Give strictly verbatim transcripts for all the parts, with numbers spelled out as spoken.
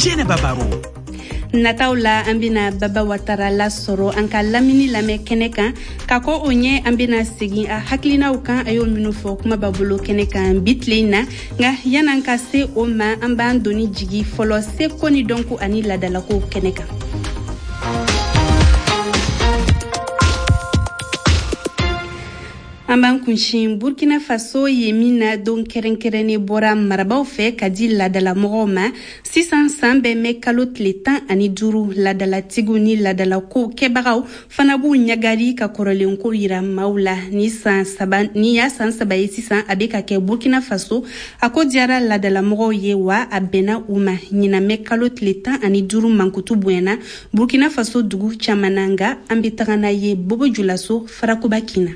Jɛnɛba Baro. Nataw la an bena Baba Watara la sɔrɔ an ka lamini lamɛ kɛnɛ kan ka ko o ɲɛ an bena segin a hakilinaw kan a y'o minnu fɔ kuma b'a bolo kɛnɛ kan bi tile na nka yanan ka se o ma an b'an doni jigi fɔlɔ seko ni dɔnko ani ladalako kɛnɛ kan. An b'an kunsin Burkina Faso ye min na don kɛrɛnkɛrɛnnen bɔra marabaw fɛ ka di ladalamɔgɔw ma sisan san bɛɛ mɛn kalo tile tan ani duuru ladalatigiw ni ladalakow kɛbagaw fana b'u ɲagari ka kɔrɔlenko yira maaw la ni san saba ni y'a san saba ye sisan a bɛ ka kɛ Burkina Faso a ko diyara ladalamɔgɔw ye wa a bɛnna u ma ɲinamɛ kalo tile tan ani duuru mankutu bonyana Burkina Faso dugu caman na nga an bɛ taga n'a ye Bobo Julaso Farakoba Kina.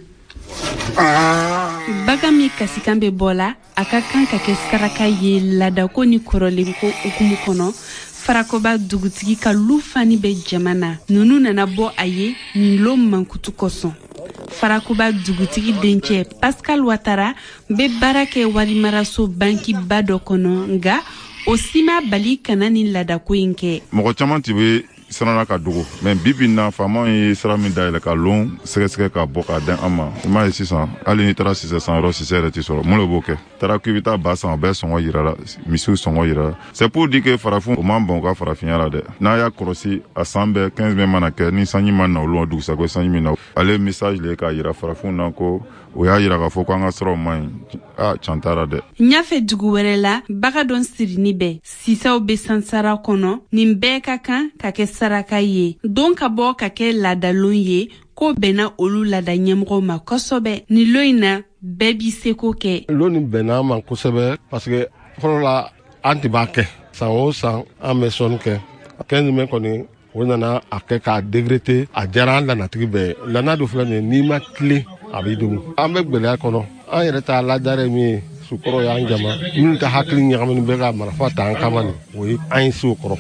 Baga mi kasikan bɛ bɔ la a ka kan ka kɛ saraka ye ladako ni kɔrɔlenko hukumu kɔnɔ Farakoba dugutigi ka lu fani bɛ jamana nunu nana bɔ a ye nin lo mankutu kosɔn. Farakoba dugutigi dencɛ Pascal Ouattara bɛ baara kɛ warimaraso banki ba dɔ kɔnɔ nga o si ma bali kana ni ladako in kɛ. Mɔgɔ caman ti bɛ sarana ka dogo mais bibi na fama ye sara min dayɛlɛ ka lon sɛgɛsɛgɛ ka bɔ ka den an ma i m'a ye sisan hali ni taara sisɛ san yɔrɔ sisɛ yɛrɛ ti sɔrɔ mun de b'o kɛ taara k'i bɛ taa ba san o bɛɛ sɔngɔ yira la misiw sɔngɔ yira la c'est pour dire que farafin o man bɔn ka farafinya la dɛ n'a y'a kɔlɔsi a san bɛɛ quinze mai mana kɛ ni sanji ma na olu dugusɛgo sanji min na ale message le k'a yira farafin na ko o y'a yira k'a fɔ ko an ka siraw man ɲi a can taara dɛ. Ɲafɛ dugu wɛrɛ la baga dɔn sirini bɛɛ sisaw bɛ sansara kɔnɔ nin bɛɛ ka kan ka kɛ saraka ye don ka bɔ ka kɛ ladalon ye ko bɛnna olu lada ɲɛmɔgɔw ma kosɛbɛ ni lo in na bɛɛ b'i seko kɛ. Lo nin bɛnna ma kosɛbɛ parce que fɔlɔ la an tɛ b'a kɛ san o san an bɛ sɔnni kɛ quinze mai kɔni o nana a kɛ k'a décréter a diyara an lanatigi bɛɛ lana do filɛ nin n'i ma tile a b'i dogo an bɛ gwɛlɛya kɔnɔ an yɛrɛ t'a ladare min ye sukɔrɔ y'an jama minnu ta hakili ɲagamini bɛ ka marifa ta an kama nin o ye an ye se o kɔrɔ.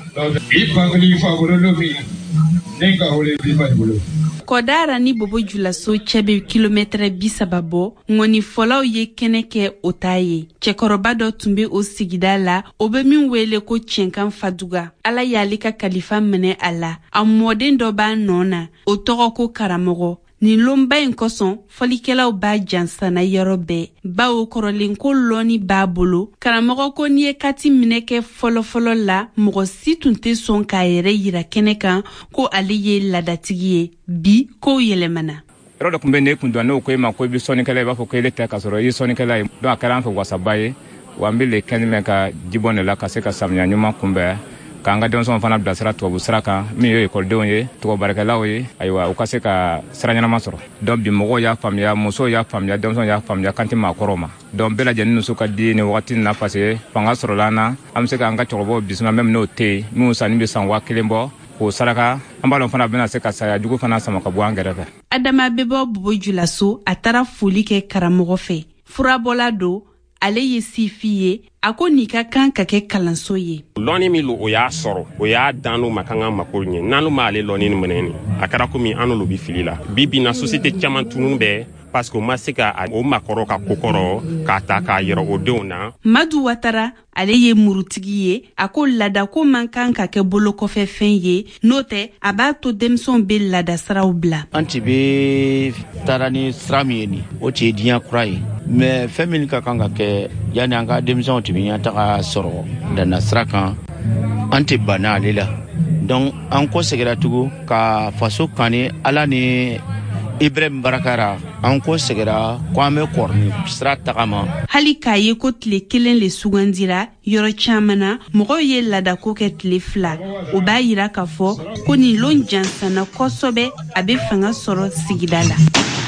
Kɔdara ni Bobo Julaso cɛ bɛ kilomɛtɛrɛ bi saba bɔ ŋɔni fɔlaw ye kɛnɛ kɛ o t'a ye cɛkɔrɔba dɔ tun bɛ o sigida la o bɛ min wele ko Cɛnkan Faduga ala y'ale ka kalifa minɛ a la a mɔden dɔ b'a nɔ na o tɔgɔ ko karamɔgɔ nin lonba in kosɔn fɔlikɛlaw b'a jansana yɔrɔ bɛɛ bawo kɔrɔlenko lɔni b'a bolo karamɔgɔ ko n'i ye kati minɛ kɛ fɔlɔfɔlɔ la mɔgɔ si tun tɛ sɔn k'a yɛrɛ yira kɛnɛ kan ko ale ye ladatigi ye bi ko yɛlɛmana. Yɔrɔ dɔ tun bɛ ne kun dɔn n'o ko e ma ko i bɛ sɔnnikɛla i b'a fɔ ko ele tɛ ka sɔrɔ i ye sɔnnikɛla ye donc a kɛra an fɛ wasaba ye wa an bɛ le quinze mai ka jibɔn de la ka se ka samiya ɲuman kunbɛn k'an ka denmisɛnw fana bilasira tubabu sira kan min ye ekɔlidenw ye tubabu baarakɛlaw ye ayiwa u ka se ka sira ɲɛnama sɔrɔ donc bi mɔgɔw y'a faamuya musow y'a faamuya denmisɛnw y'a faamuya kan tɛ maakɔrɔw ma donc bɛɛ lajɛlen nusu ka di nin wagati na parce que fanga sɔrɔla an na an bɛ se k'an ka cɛkɔrɔbaw bisimila même n'o tɛ yen minnu sanni bɛ san waa kelen bɔ k'o saraka an b'a dɔn fana bɛna se ka saya jugu fana sama ka bɔ an gɛrɛfɛ. Adama bɛ bɔ Bobo Julaso a taara foli kɛ karamɔgɔ fɛ furabɔla don ale ye sifi ye a ko n'i ka kan ka kɛ kalanso ye. Lɔnni min o y'a sɔrɔ o y'a dan n'o ma kan ka mako ɲɛ n'an ma ale lɔnni ni minɛ a kɛra komi an n'olu bɛ fili la bi bi na société caman tunun bɛɛ parce que o ma se ka o makɔrɔ ka kokɔrɔ k'a ta k'a yɛrɛ o denw na. Madu Ouattara ale ye murutigi ye a ko ladako man kan ka kɛ bolo kɔfɛ fɛn ye n'o tɛ a b'a to denmisɛnw bɛ ladasiraw bila. An ti bɛ taara ni sira min ye nin o tɛ diɲɛ kura ye mais fɛn min ka kan ka kɛ yanni an ka denmisɛnw tɛ ɲɛ taga sɔrɔ danna sira kan an tɛ banna ale la donc an kɔ seginna tugun ka faso kani ala ni Ibrahim Barakara an ko segira ko an bɛ kɔrɔni sira tagama. Hali k'a ye ko tile kelen le sugandira yɔrɔ caman na mɔgɔw ye ladako kɛ tile fila o b'a yira k'a fɔ ko nin lon jansana kosɛbɛ a bɛ fanga sɔrɔ sigida la.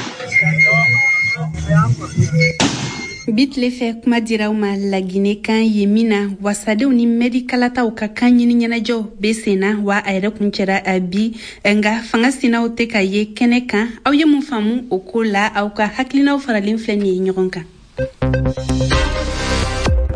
Bitile fɛ kuma diraw ma Laginɛ kan ye min na wasadenw ni mɛri kalataw ka kan ɲini ɲɛnajɛw bɛ sen na wa a yɛrɛ kun cɛra a bi nka fanga sinaw tɛ ka ye kɛnɛ kan aw ye mun faamu o ko la aw ka hakilinaw faralen filɛ nin ye ɲɔgɔn kan.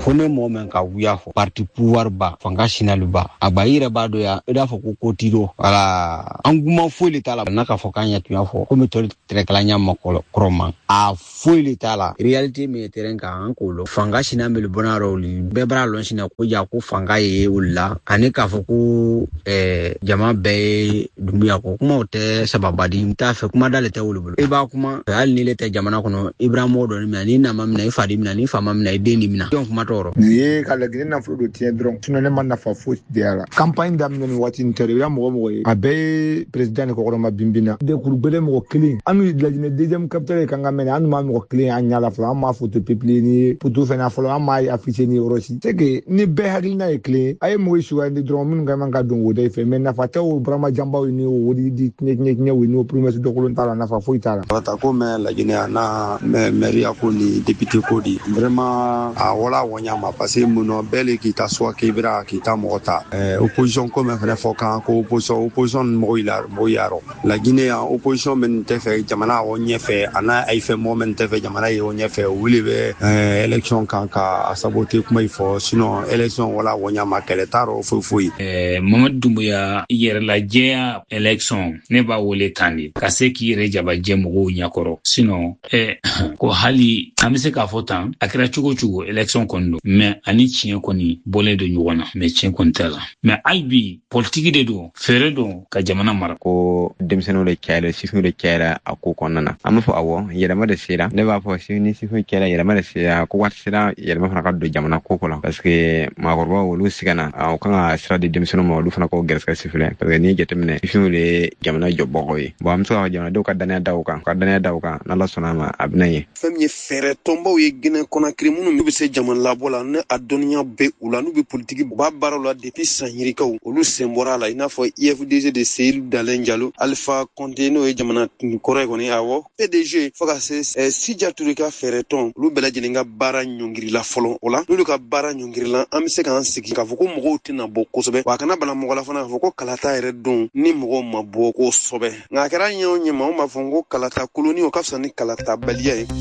fone mo men ka wuya fo parti pouvoir ba fanga shinali ba abayira ba do ya ida fo ko kotiro wala anguma fo le tala na ka fo kanya tuya fo ko mi tol treklanya makolo kroma a fo le tala reality me terrain ka ankolo fanga shinambe bonaro li bebra lon shina ko ja ko fanga ye ulla kane ka fo ko eh jama be dumbuya ko kuma ote sababadi mta fe kuma dale te wulu e ba kuma hal ni le te jamana kono ibrahimo do ni ani na mamna ifadi mina ni fama mina ideni mina donc matoro ye kala gine na flo do tien dron sunone man na fa fo diala campagne dam ni wati interieur mo mo abe president ko ko ma bimbina de kur bele mo clean anu de la deuxième capitale kanga mena anu ma mo clean anya la fla ma photo pepli ni putu fe na flo ma afficher ni rosi tege ni be hagli na clean ay mo isu andi dron mun ga manga don wo de fe mena fa taw brama jamba ni wo di di nek nek ni wo promesse do ko tala na fa fo itala ta ko me la gine na me meria ko ni député ko di vraiment a wala wonya ma passer muno bele ki ta so ke bra ki ta mota eh opposition ko me fa fo kan ko opposition opposition mo ila mo yaro la gine a opposition men te fe jamana o nyefe ana ay fe moment te fe jamana yo nyefe wuli be election kan ka saboter kuma ifo sinon election wala wonya ma kele taro fo fo eh Mamadou Doumbouya yere la jea election ne ba wole tandi ka se ki yere jaba jemo nyakoro sinon eh ko hali amise ka fotan akira chugo chugo election kondo mais ani chien koni bolé de nyona mais chien kontela mais albi politique de do fere do ka jamana mara ko demseno le kala sifu le kala ako konana amfo awo yere ma de sira ne ba fo sini sifu kala yere ma de sira ko wat sira yere ma fana ka do jamana ko ko la parce que ma gorba wolu sigana o kan sira de demseno mo lu fana ko gerska sifle parce que ni jetemne sifu le jamana jobbo ko yi bo am so jamana do ka dana dawka ka dana dawka na la sonama abnaye femme fere tombo ye gine konakri munu mi be se jaman la bola ne adonia be ula nu be politique ba barola depuis sanhirika olu sembora la ina fo I F D G de Seydou Dalen Diallo Alpha Condé no e jamana kore ko ni awo P D G foka se Sidja Touré fere tom lu bela jelinga bara nyongiri la folo ola lu ka bara nyongiri la am se kan sigi ka fo ko mogo tina bokko sobe wa kana bala mogo la fana fo ko kalata ere don ni mogo maboko sobe ngakara nyo nyema o mafongo kalata koloni o kafsa ni kalata balia e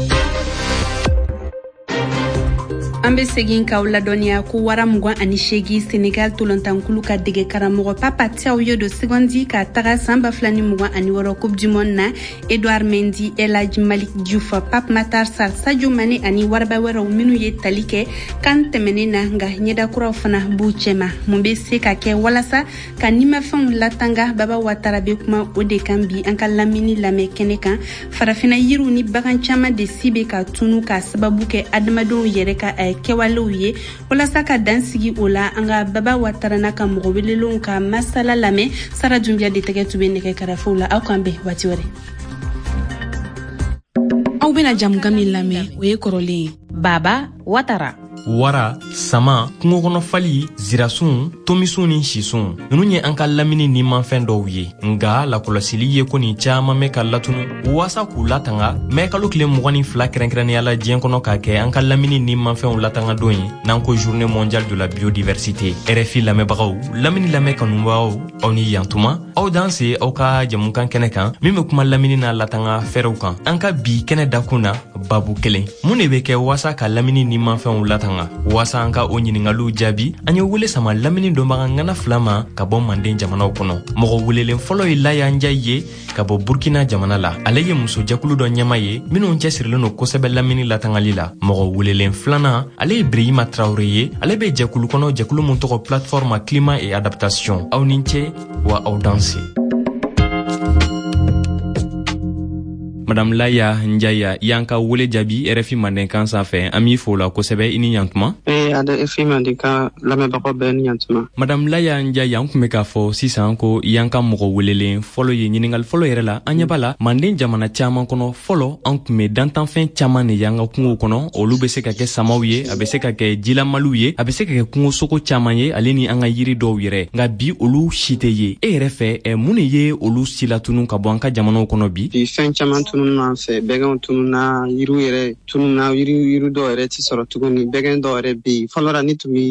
Ambe segin ka uladonia ku wara mugwan ani shegi Senegal tulontankulu ka dege karamogo papa tiaw do segondi ka taga samba flani mugwan ani waro coupe du monde na Edouard Mendy Elhadji Malick Diouf Pape Matar Sarr Sadio Mané ani warba wara minu ye talike kan temene na nga nyeda kura fana bu chema mumbe se ka ke walasa ka nima fam latanga baba watara be kuma ode kambi anka lamini lame kene kan farafina yiru ni bagan chama de sibe ka tunu ka sababu ke adamado yere ka kewaloye wala saka dansigi ola anga baba watarana ka mugobelelon ka masala lame sara jumbia de tegetu be neke karafula au kambe watiwore au bena jamgami lame oye korole baba watara wara sama kungo kono fali zirasun tomisun ni shisun nunu nye anka lamini ni manfen dɔw ye nga la kɔlɔsili ye ko ni caman me ka latunu wasa k'u latanga mɛ kalo kile mugani fila kɛrɛnkɛrɛnnenya la diɲɛ kɔnɔ k'a kɛ anka lamini ni manfɛnw latanga don ye n'an ko journée mondiale de la biodiversité R F I lamɛbagaw lamini lamɛ kanubagaw aw ni yantuma aw danse aw ka jamukan kɛnɛ kan min be kuma lamini n'a latanga fɛrɛw kan an ka bi kɛnɛ dakun na babu kelen mun de be kɛ wasa ka lamini ni manfɛnw latanga wasa an ka o ɲiningaliw jaabi an ye wele sama lamini dɔnbaga ŋana fila ma ka bɔ manden jamanaw kɔnɔ mɔgɔ welelen fɔlɔ ye Laya Njayi ye ka bɔ Burkina jamana la ale ye muso jakulu dɔ ɲɛma ye minnu cɛsirilen don kosɛbɛ lamini latangali la mɔgɔ welelen filanan ale ye Birahima Traoré ye ale be jakulu kɔnɔ jakulu mun tɔgɔ plateforme climat et adaptation aw ni ce wa aw danse Madame Laya Njayi yanka wele jabi R F I mandenkan sanfɛ an b'i fo la kosɛbɛ i ni ɲantuma eh ada R F I mandenkan lamɛnbagaw bɛɛ ni ɲantuma Madame Laya Njayi an kun bɛ k'a fɔ sisan ko yanka mɔgɔ welelen fɔlɔ ye ɲiningali fɔlɔ yɛrɛ la an ɲɛ b'a la manden jamana caman kɔnɔ fɔlɔ an kun bɛ dantanfɛn caman de y'an ka kungo kɔnɔ olu bɛ se ka kɛ samaw ye a bɛ se ka kɛ jilamaliw ye a bɛ se ka kɛ kungo sogo caman ye ale ni an ka yiri dɔw yɛrɛ nka bi olu si tɛ ye e yɛrɛ fɛ ɛ mun de ye olu si latunu ka bɔ an ka jamanaw kɔnɔ bi bi fɛn caman tunu n'an fɛ bɛgɛnw tununa yiriw yɛrɛ tununa yiri yiri dɔw yɛrɛ ti sɔrɔ tuguni bɛgɛn dɔw yɛrɛ bɛ yen fɔlɔ la ni tun bɛ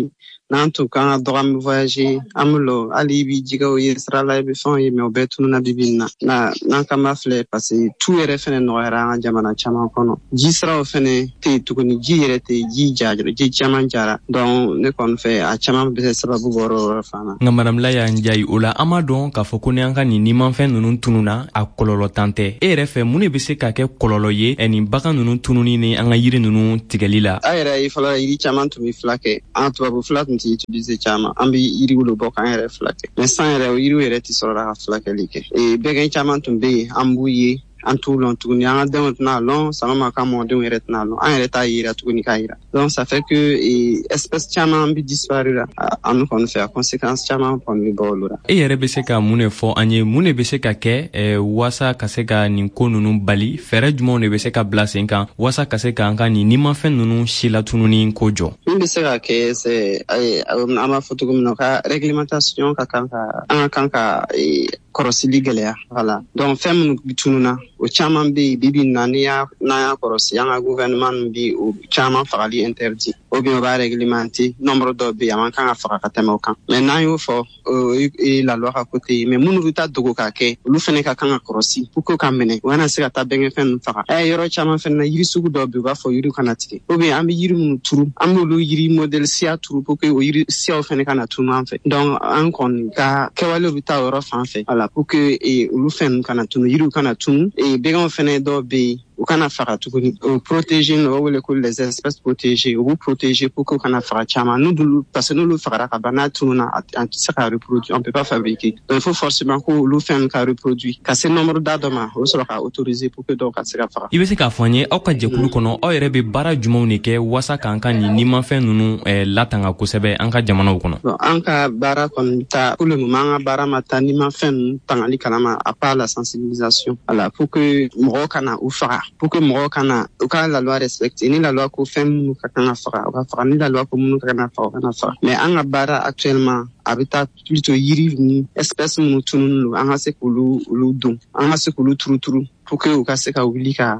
n'an tun kan ka dɔgɔ an bɛ voyager an bɛ lɔ hali i b'i jigɛ o ye sira la i bɛ fɛnw ye mais o bɛɛ tununa bibi na na n'an kan b'a filɛ parce que tu yɛrɛ fɛnɛ nɔgɔyara an ka jamana caman kɔnɔ ji siraw fɛnɛ tɛ yen tuguni ji yɛrɛ tɛ yen ji jara ji caman jara donc ne kɔni fɛ a caman bɛ se sababu bɔra o yɔrɔ fana. Nka madame Laya Njayi o la an m'a dɔn k'a fɔ ko ni an ka nin nimanfɛn ninnu tununa a kɔlɔlɔ tan tɛ e yɛrɛ fɛ mun de bɛ se ka kɛ kɔlɔlɔ ye nin bagan ninnu tununi ni an ka yiri ninnu tigɛli la. A yɛrɛ ye fɔlɔ yiri caman tun bɛ fila kɛ an tubabu fila tun tɛ utiliser caman an bɛ yiriw de bɔ k'an yɛrɛ fila kɛ mais san yɛrɛ o yiriw yɛrɛ tɛ sɔrɔ ka filakɛli kɛ ee bɛgɛn caman tun bɛ yen an b'u ye an t'u lɔn tuguni an ka denw tɛna lɔn sama ma ka mɔdenw yɛrɛ tɛna lɔn an yɛrɛ t'a yira tuguni k'a yira donc ça fait que eh, espèce caman bɛ disparu la an kɔni fɛ a conséquence caman kɔni bɛ bɔ olu la. E yɛrɛ bɛ se ka mun de fɔ an ye mun de bɛ se ka kɛ eh, waasa ka se ka nin ko ninnu bali fɛɛrɛ jumɛnw de bɛ se ka bila sen kan waasa ka se ka an ka nin nimanfɛn ninnu si latununi ko jɔ. Min bɛ se ka kɛ c'est an b'a fɔ cogo min na ka réglementation ka kan ka an ka kan ka kɔrɔsili gɛlɛya voilà donc fɛn minnu tununa o caman bɛ yen bibi na ni y'a n'an y'a kɔrɔsi an ka gouvernement ninnu bi o caman fagali interdit ou bien o b'a réglementer nombre dɔ bɛ yen a man kan ka faga ka tɛmɛ o kan mais n'an y'o fɔ o ye la loi ka côté ye mais minnu bɛ taa dogo k'a kɛ olu fana ka kan ka kɔrɔsi pour que ka minɛ u kana se ka taa bɛnkɛfɛn ninnu faga ɛ yɔrɔ caman fana na yiri sugu dɔ bɛ yen u b'a fɔ yiri kana tigɛ ou bien an bɛ yiri minnu turu an b'olu yiri modèle siya turu pour que o yiri siyaw fana kana tunu an fɛ donc an kɔni ka kɛwalew bɛ taa o yɔrɔ fan fɛ voilà pour que olu fɛn ninnu kana tunu yiriw kana tunu bɛgɛnw fɛnɛ dɔw bɛ yen u kana faga tuguni o protéger no o wele ko les espèces protégées o b'u protéger pour que u kana faga caman n'olu parce que n'olu fagara ka ban n'a tununa an tɛ se ka reproduire on peut pas fabriquer donc il faut forcément ko olu fɛn ka reproduire ka se nombre da dɔ ma o sɔrɔ ka autoriser pour que dɔw ka se ka faga. I bɛ se k'a fɔ an ye aw ka jɛkulu kɔnɔ aw yɛrɛ bɛ baara jumɛnw de kɛ waasa k'an ka nin nimanfɛn ninnu latanga kosɛbɛ an ka jamanaw kɔnɔ. Bon an ka baara kɔni ta pour le moment an ka baara ma taa nimanfɛn ninnu tangali kalama à part la sensibilisation voilà pour que mɔgɔw kana u faga. Pour que mɔgɔw kana u ka la loi respecter ni la loi ko fɛn minnu ka kan ka faga u ka faga ni la loi ko minnu ka kan ka faga u kana faga mais an ka baara actuellement a bɛ taa plutôt yiri ni espèce minnu tununi don an ka se k'olu olu dɔn an ka se k'olu turu turu pour que u ka se ka wuli ka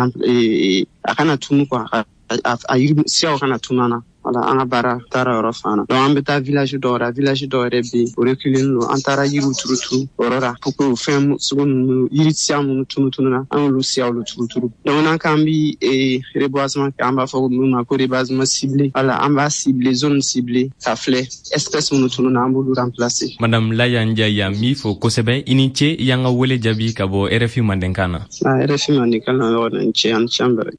a kana tunu quoi a yiri siyaw kana tunu na. Voilà, an ka baara taara yɔrɔ fana donc an bɛ taa village dɔw la village dɔw yɛrɛ bɛ yen o reculer don an taara yiriw turu turu o yɔrɔ la pour que o fɛn sugu ninnu yiri siya minnu tunu tunu na an y'olu siyaw lu turu turu donc n'an k'an bɛ reboisement kɛ an b'a fɔ min ma ko reboisement ciblé voilà an b'a ciblé zone ciblé ka filɛ espèce minnu tunu na an b'olu remplacer. Madame Laya Njayi an b'i fo kosɛbɛ i ni ce i y'an ka wele jaabi ka bɔ R F I Mandenkan na. R F I Mandenkan na yɔrɔ ni ce an cɛ an bɛrɛ.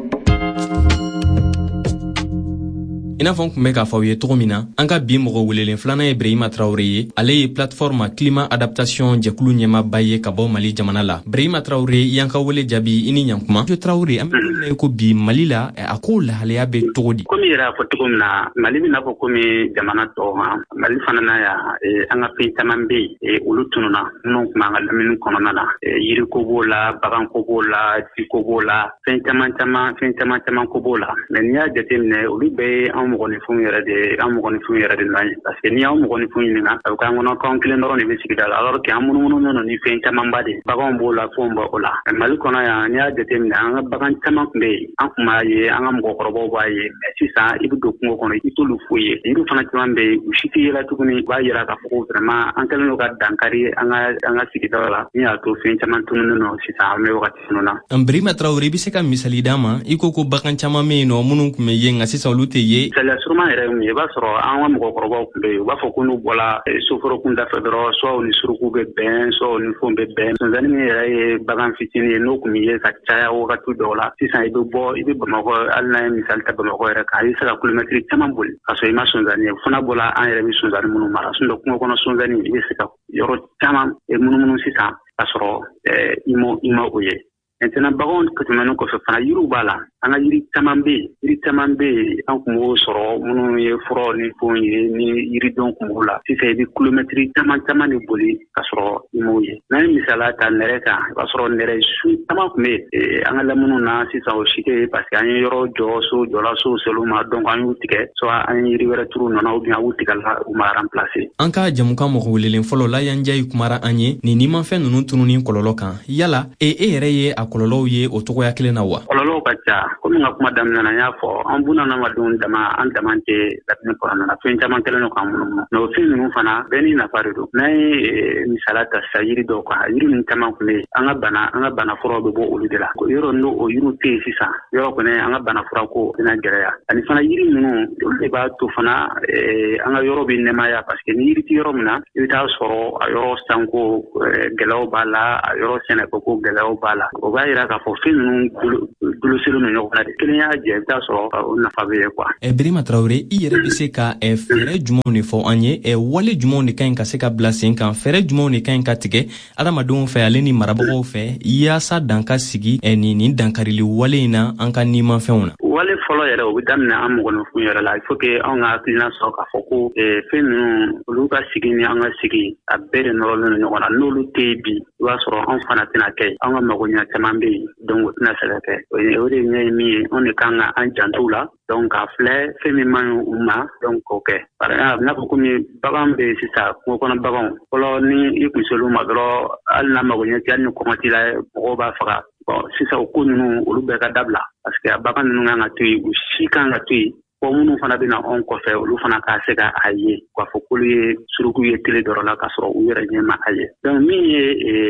I n'a fɔ n kun bɛ k'a fɔ aw ye cogo min na an ka bi mɔgɔ welelen filanan ye Brahima Traoré ye ale ye plateforme climat adaptation jɛkulu ɲɛmaaba ye ka bɔ Mali jamana la. Brahima Traoré i y'an ka wele jaabi i ni ɲankuma. Jo Traoré an bɛ don min na ko bi Mali la a ko lahalaya bɛ cogo di. Komi yɛrɛ y'a fɔ cogo min na Mali bɛ n'a fɔ komi jamana tɔw ma Mali fana na yan an ka fɛn caman bɛ yen olu tununa minnu tun b'an ka lamini kɔnɔna na yiriko b'o la baganko b'o la siko b'o la fɛn caman caman fɛn caman caman ko b'o la mais n'i y'a jateminɛ olu bɛɛ an mɔgɔninfinw yɛrɛ de an mɔgɔninfinw yɛrɛ de nɔ ye parce que n'i y'an mɔgɔninfinw ɲininka a bɛ k'an kɔnɔ k'an kelen dɔrɔn de bɛ sigida la alors que an munumunu nɔ ni fɛn camanba de baganw b'o la fɛnw b'o la Mali kɔnɔ yan n'i y'a jateminɛ an ka bagan caman tun bɛ yen an tun b'a ye an ka mɔgɔkɔrɔbaw b'a ye mais sisan i bɛ don kungo kɔnɔ i t'olu foyi ye yiriw fana caman bɛ yen u si tɛ yɛlɛ tuguni u b'a yira k'a fɔ ko vraiment an kɛlen don ka dankari an ka an ka sigidaw la min y'a to fɛn caman tununi nɔ sisan an bɛ wagati minnu na. Brahima Traoré i bɛ se ka misali d'an ma i ko ko bagan caman bɛ yen nɔ minnu tun bɛ ye nka sisan olu tɛ ye. Misaliya suruma yɛrɛ ye mun ye i b'a sɔrɔ an ka mɔgɔkɔrɔbaw tun bɛ yen u b'a fɔ ko n'u bɔla soforokun dafɛ dɔrɔn soit u ni suruku bɛ bɛn soit u ni fɛnw bɛ bɛn sonsannin min yɛrɛ ye bagan fitinin ye n'o tun bɛ ye ka caya wagati dɔw la sisan i bɛ bɔ i bɛ Bamakɔ hali n'a ye misali ta Bamakɔ yɛrɛ kan i bɛ se ka kilomɛtiri caman boli ka sɔrɔ i ma sonsannin ye fana bɔla an yɛrɛ bɛ sonsannin minnu mara sinon kungo kɔnɔ sonsannin i bɛ se ka yɔrɔ caman munumunu sisan ka sɔrɔ i ma i ma o ye. Maintenant baganw tɛmɛnen kɔfɛ fana yiriw b'a la an ka yiri caman bɛ yen yiri caman bɛ yen an tun b'o sɔrɔ minnu ye furaw ni fɛnw ye ni yiridenw tun b'o la sisan i bɛ kilomɛtiri caman caman de boli ka sɔrɔ i m'o ye n'an ye misaliya ta nɛrɛ kan i b'a sɔrɔ nɛrɛ su caman tun bɛ yen an ka lamunu na sisan o si tɛ parce que an ye yɔrɔ jɔ so jɔla so selu ma donc an y'u tigɛ soit an ye yiri wɛrɛ turu nɔnɔ ou bien an y'u tigɛ la u ma remplacer. An ka jamukan mɔgɔ welelen fɔlɔ Laya Njayi kumara an ye nin nimanfɛn ninnu tununi kɔlɔlɔ kan yala e e yɛrɛ ye a kɔlɔlɔw ye o cogoya kelen na wa? Kɔlɔlɔ fɔlɔ ka ca komi ŋa kuma daminɛ na y'a fɔ an bunadamadenw dama an daman tɛ latinɛ kɔnɔna na fɛn caman kɛlen don k'an munumunu mɛ o fɛn ninnu fana bɛɛ ni nafa de don n'an ye misala ta sisan yiri dɔw kan yiri ninnu caman kun bɛ yen an ka bana an ka bana furaw bɛ bɔ olu de la yɔrɔ n'o o yiriw tɛ yen sisan yɔrɔ kɔni an ka bana fura ko bɛna gɛlɛya ani fana yiri ninnu olu de b'a to fana an ka yɔrɔ bɛ nɛmaya parce que ni yiri tɛ yɔrɔ min na i bɛ taa sɔrɔ a yɔrɔ sanko gɛlɛyaw b'a la a yɔrɔ sɛnɛko gɛlɛyaw b'a la o b'a yira k'a fɔ fɛn ninnu goloselen don ɲɔgɔn na de kelen y'a jɛ i bɛ taa sɔrɔ o nafa bɛ ye quoi. Birima Traoré i yɛrɛ bɛ se ka fɛɛrɛ jumɛnw de fɔ an ye wale jumɛnw de ka ɲi ka se ka bila sen kan fɛɛrɛ jumɛnw de ka ɲi ka tigɛ adamadenw fɛ ale ni marabagaw fɛ yaasa dan ka sigi ni nin dankarili wale in na an ka nimafɛnw na. Wale fɔlɔ yɛrɛ o bɛ daminɛ an mɔgɔninfin yɛrɛ la il faut que an ka hakilina sɔrɔ k'a fɔ ko fɛn ninnu olu ka sigi ni an ka sigi a bɛɛ de nɔrɔlen don ɲɔgɔn na n'olu tɛ yen bi i b'a sɔrɔ an fana tɛna kɛ an ka magoɲɛ caman bɛ yen donc o tɛna se ka kɛ o de ɲɛ ye min ye an de kan ka an janto la donc k'a filɛ fɛn min man ɲi u ma donc k'o kɛ par exemple n'a fɔ komi bagan bɛ sisan kungo kɔnɔ baganw fɔlɔ ni i kun sel'u ma dɔrɔn hali n'a magoɲɛ tɛ hali ni kɔngɔ t'i la mɔgɔw b'a faga bon sisan o ko ninnu olu bɛɛ ka dabila parce que a bagan ninnu kan ka to yen u si kan ka to yen fɔ minnu fana bɛ na anw kɔfɛ olu fana k'a se ka a ye k'a fɔ k'olu ye suruku ye tele dɔrɔn la k'a sɔrɔ u yɛrɛ ɲɛ ma a ye donc min ye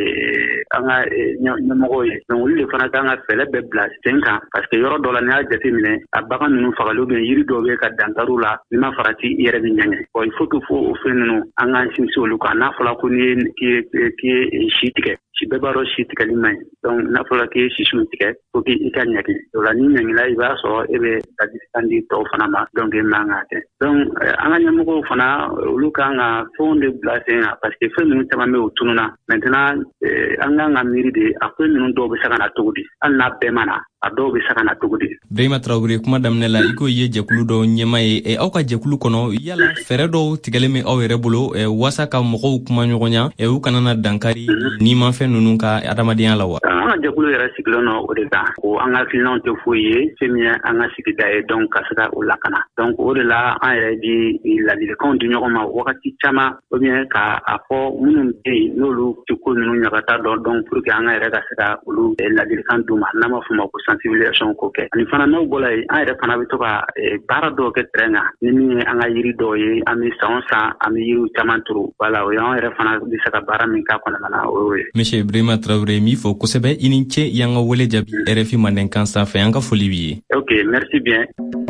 an ka ɲɛmɔgɔw ye donc olu de fana kan ka fɛɛrɛ bɛɛ bila sen kan parce que yɔrɔ dɔ la n'i y'a jateminɛ a bagan ninnu fagali ou bien yiri dɔw bɛ ka dankari la n'i ma farati i yɛrɛ bɛ ɲɛŋɛ bon il faut que fo o fɛn ninnu an k'an sinsin olu kan n'a fɔra ko n'i ye k'i ye si tigɛ si bɛɛ b'a dɔn si tigɛli man ɲi donc n'a fɔra k'i ye sisiw tigɛ faut que i ka ɲagi o la n'i ɲagila i b'a sɔrɔ e bɛ ladilikan di tɔw fana ma donc e man ka kɛ donc an ka ɲɛmɔgɔw fana olu kan ka fɛnw de bila sen kan parce que fɛn ninnu caman bɛ o tununa maintenant an kan ka miiri de a fɛn ninnu dɔw bɛ se ka na cogo di hali n'a bɛɛ ma na a dɔw bɛ se ka na cogo di. Birima Traoré kuma daminɛ la i ko ye jɛkulu dɔw ɲɛma ye aw ka jɛkulu kɔnɔ yala fɛɛrɛ dɔw tigɛlen bɛ aw yɛrɛ bolo waasa ka mɔgɔw kuma ɲɔgɔnya u kana na dankari nimafɛn ninnu ka adamadenya la wa. An ka jɛkulu yɛrɛ sigilen don o de kan ko an ka hakilinaw tɛ foyi ye fɛn min ye an ka sigida ye donc ka se ka o lakana donc o de la an yɛrɛ di ladilikanw di ɲɔgɔn ma wagati caman ou bien ka a fɔ minnu bɛ yen n'olu tɛ ko ninnu ɲagata dɔn donc pour que an ka yɛrɛ ka se ka olu ladilikan d'u ma n'an b'a fɔ o ma ko sensibilisation ko kɛ ani fana n'aw bɔra yen an yɛrɛ fana bɛ to ka baara dɔw kɛ terrain kan ni min ye an ka yiri dɔw ye an bɛ san o san an bɛ yiriw caman turu voilà o ye an yɛrɛ fana bɛ se ka baara min k'a kɔnɔna na o y'o ye. Monsieur Birima Traoré min fɔ kosɛbɛ i ni ce y'an ka wele jaabi R F I Mandenkan sanfɛ an ka foli b'i ye. Ok merci bien.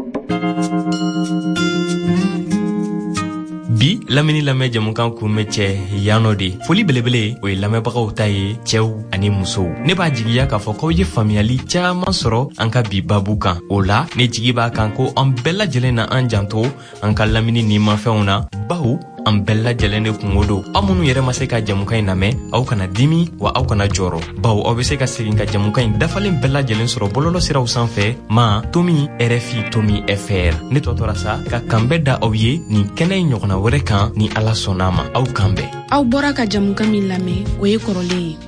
Bi lamini lamɛ jamukan kun bɛ cɛ yanɔ de foli belebele o ye lamɛnbagaw ta ye cɛw ani musow ne b'a jigiya k'a fɔ k'aw ye faamuyali caman sɔrɔ an ka bi babu kan o la ne jigi b'a kan ko an bɛɛ lajɛlen na an janto an ka lamini nimafɛnw na bawo an bɛɛ lajɛlen de kungo don aw minnu yɛrɛ ma se ka jamukan in lamɛn aw kana dimi wa aw kana jɔrɔ bawo aw bɛ se ka segin ka jamukan in dafalen bɛɛ lajɛlen sɔrɔ bɔlɔlɔ siraw sanfɛ ma Tomi R F I Tomi F R ne tɔtɔra sa ka kan bɛɛ da aw ye nin kɛnɛ in ɲɔgɔnna wɛrɛ kan ni Ala sɔnna ma aw kan bɛɛ. Aw bɔra ka jamukan min lamɛn o ye kɔrɔlen ye.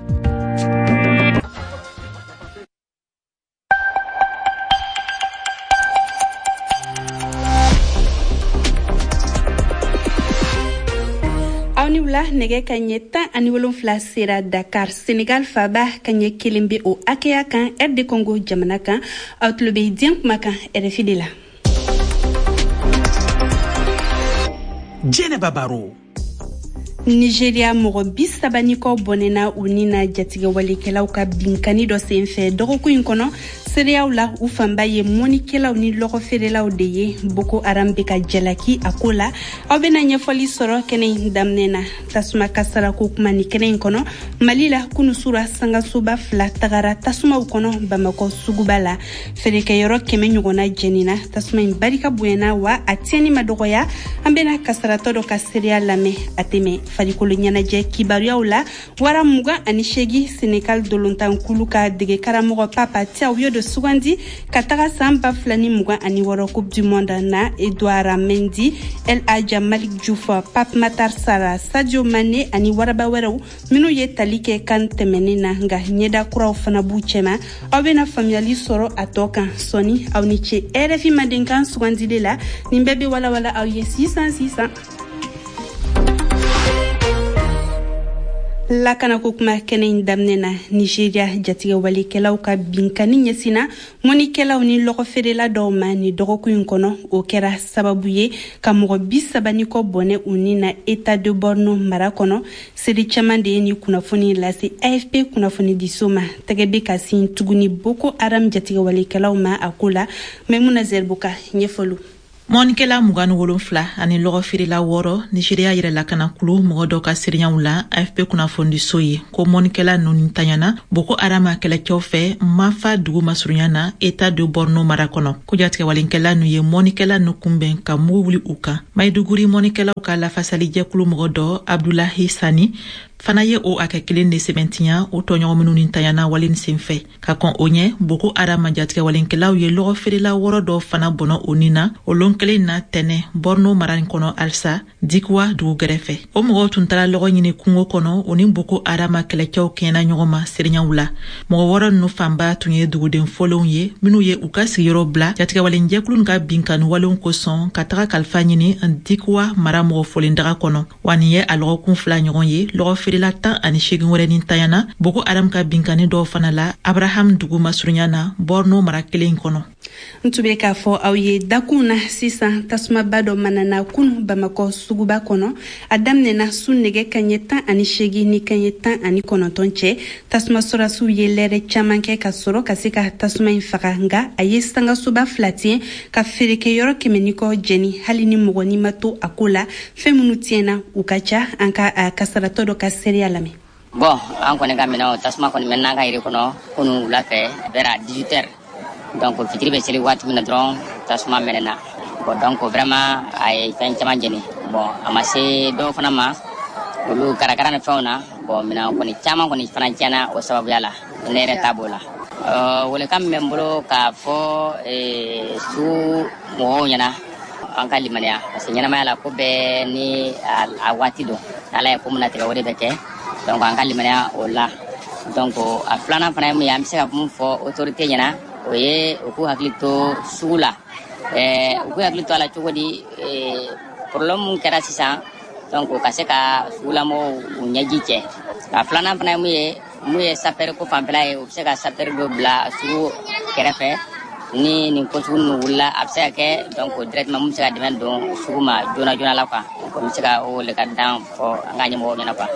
La nɛgɛ ka ɲɛ tan ani wolonfila sera Dakar Senegal faba ka ɲɛ kelen bɛ o hakɛya kan R D Congo jamana kan aw tulo bɛ diɲɛ kuma kan R F I de la. Jɛnɛba Baro. Nigeria mɔgɔ bi saba ni kɔ bɔnɛna u ni na jatigɛ walikɛlaw ka binkani dɔ senfɛ dɔgɔkun in kɔnɔ sereyaw la u fanba ye mɔnikɛlaw ni lɔgɔfeerelaw de ye Boko Haram bɛ ka jalaki a ko la aw bɛna ɲɛfɔli sɔrɔ kɛnɛ in daminɛ na tasuma kasara ko kuma ni kɛnɛ in kɔnɔ Mali la kunusura sangasoba fila tagara tasumaw kɔnɔ Bamakɔ suguba la feerekɛyɔrɔ kɛmɛ ɲɔgɔnna jɛnina tasuma in barika bonyana wa a tiɲɛni ma dɔgɔya an bɛna kasaratɔ dɔ ka sereya lamɛn a tɛmɛ farikolo ɲɛnajɛ kibaruyaw la wara mugan ani seegin Senegal dolontan kulu ka dege karamɔgɔ Papa Thiaw de sugandi ka taga san ba fila ni mugan ani wɔɔrɔ Coupe du Monde na Edouard Mendy, El Hadja Malik Diouf, Pape Matar Sarr, Sadio Mané ani waraba wɛrɛw minnu ye tali kɛ kan tɛmɛnen na nka ɲɛda kuraw fana b'u cɛma aw bɛna faamuyali sɔrɔ a tɔ kan sɔni aw ni ce R F I Mandenkan sugandile la nin bɛɛ bɛ walawala aw ye sisan sisan. lakana ko kuma kɛnɛ damnena Nigeria jatigɛ walikɛlaw ka binkani ɲɛsina mɔnikɛlaw ni lɔgɔfeerela dɔw ma ni dɔgɔkun in kɔnɔ o kɛra sababu ye ka mɔgɔ bi saba ni kɔ bɔnɛ u ni na État de Borno mara kɔnɔ seri caman de ye ni kunnafoni lase A F P kunnafoni diso ma tɛgɛ bɛ ka sin tuguni Boko Haram jatigɛ walikɛlaw ma a ko la Maimuna Zerbuka ɲɛfɔlu. Mɔnikɛla mugan ni wolonfila ani lɔgɔfeerela wɔɔrɔ Nigeria yɛrɛ lakana kulu mɔgɔ dɔ ka seereyaw la A F P kunnafonidiso ye ko mɔnikɛla ninnu tanyana Boko Haram kɛlɛcɛw fɛ Mafa dugu masurunya na État de Borno mara kɔnɔ ko jatigɛ walenkɛla nu ye mɔnikɛla nu kunbɛn ka mugu wuli u kan Maiduguri mɔnikɛlaw ka lafasali jɛkulu mɔgɔ dɔ Abdullahi Sani fana ye o akɛ kelen de sɛbɛntiya o tɔɲɔgɔn minnu ni tanyana wale ni senfɛ ka kɔn o ɲɛ Boko Haram jatigɛ walenkɛlaw ye lɔgɔfeerela wɔɔrɔ dɔ fana bɔnɔ o ni na o lon kelen na tɛnɛ Borno mara in kɔnɔ alisa Dikwa dugu gɛrɛfɛ o mɔgɔw tun taara lɔgɔ ɲini kungo kɔnɔ o ni Boko Haram kɛlɛcɛw kɛɲɛna ɲɔgɔn ma seereyaw la mɔgɔ wɔɔrɔ ninnu fanba tun ye duguden fɔlɔw ye minnu ye u ka sigiyɔrɔ bila jatigɛ walenjɛkulu ka binkani walenw kosɔn ka taga kalifa ɲini Dikwa mara mɔgɔ fɔlen daga kɔnɔ wa nin ye a lɔgɔkun fila ɲɔgɔn ye lɔgɔfeerela tan ani segin wɛrɛ ni tayana Boko Haram ka binkani dɔw fana la Abraham dugu masurunya na Borno mara kelen kɔnɔ. Ntube k'a fɔ aw ye dakun na sisan tasumaba dɔ manana kun Bamakɔ suguba kɔnɔ a daminɛna su nɛgɛ kaɲɛ tan ani segin ni kaɲɛ tan ani kɔnɔntɔn cɛ tasuma sɔrɔsiw ye lɛrɛ caman kɛ ka sɔrɔ ka se ka tasuma in faga nka a ye sangasoba fila tiɲɛ ka feerekɛyɔrɔ kɛmɛ ni kɔ jɛni hali ni mɔgɔ ni ma to a ko la fɛn minnu tiɲɛna u ka ca an ka kasaratɔ dɔ ka seereya lamɛn. Bon an kɔni ka minɛ o tasuma kɔni mɛnna ka yiri kɔnɔ kunu wula fɛ vers dix-huit heures donc fitiri bɛ seli waati min na dɔrɔn tasuma mɛnɛna bon donc vraiment a ye fɛn caman jeni bon a ma se dɔw fana ma olu karakara ni fɛnw na bon minɛn kɔni caman kɔni fana tiɲɛna o sababuya la ne yɛrɛ t'a b'o la welekan min bɛ n bolo k'a fɔ su mɔgɔw ɲɛna an ka limaniya parce que ɲɛnamaya la ko bɛɛ ni a waati don n'ala ye ko min natigɛ o de bɛ kɛ donc an ka limaniya o la donc a filanan fana ye mun ye an bɛ se ka mun fɔ autorité ɲɛna o ye u k'u hakili to sugu la u k'u hakili to a la cogo di problème mun kɛra sisan donc ka se ka sugulamɔgɔw u ɲɛji cɛ a filanan fana ye mun ye mun ye sapɛri ko fanfɛla ye u bɛ se ka sapɛri dɔ bila sugu kɛrɛfɛ ni nin ko sugu ninnu wulila a bɛ se ka kɛ donc directement mun bɛ se ka dɛmɛ don sugu ma joona joona la quoi donc n bɛ se ka o wele ka dan fɔ an ka ɲɛmɔgɔw ɲɛna quoi.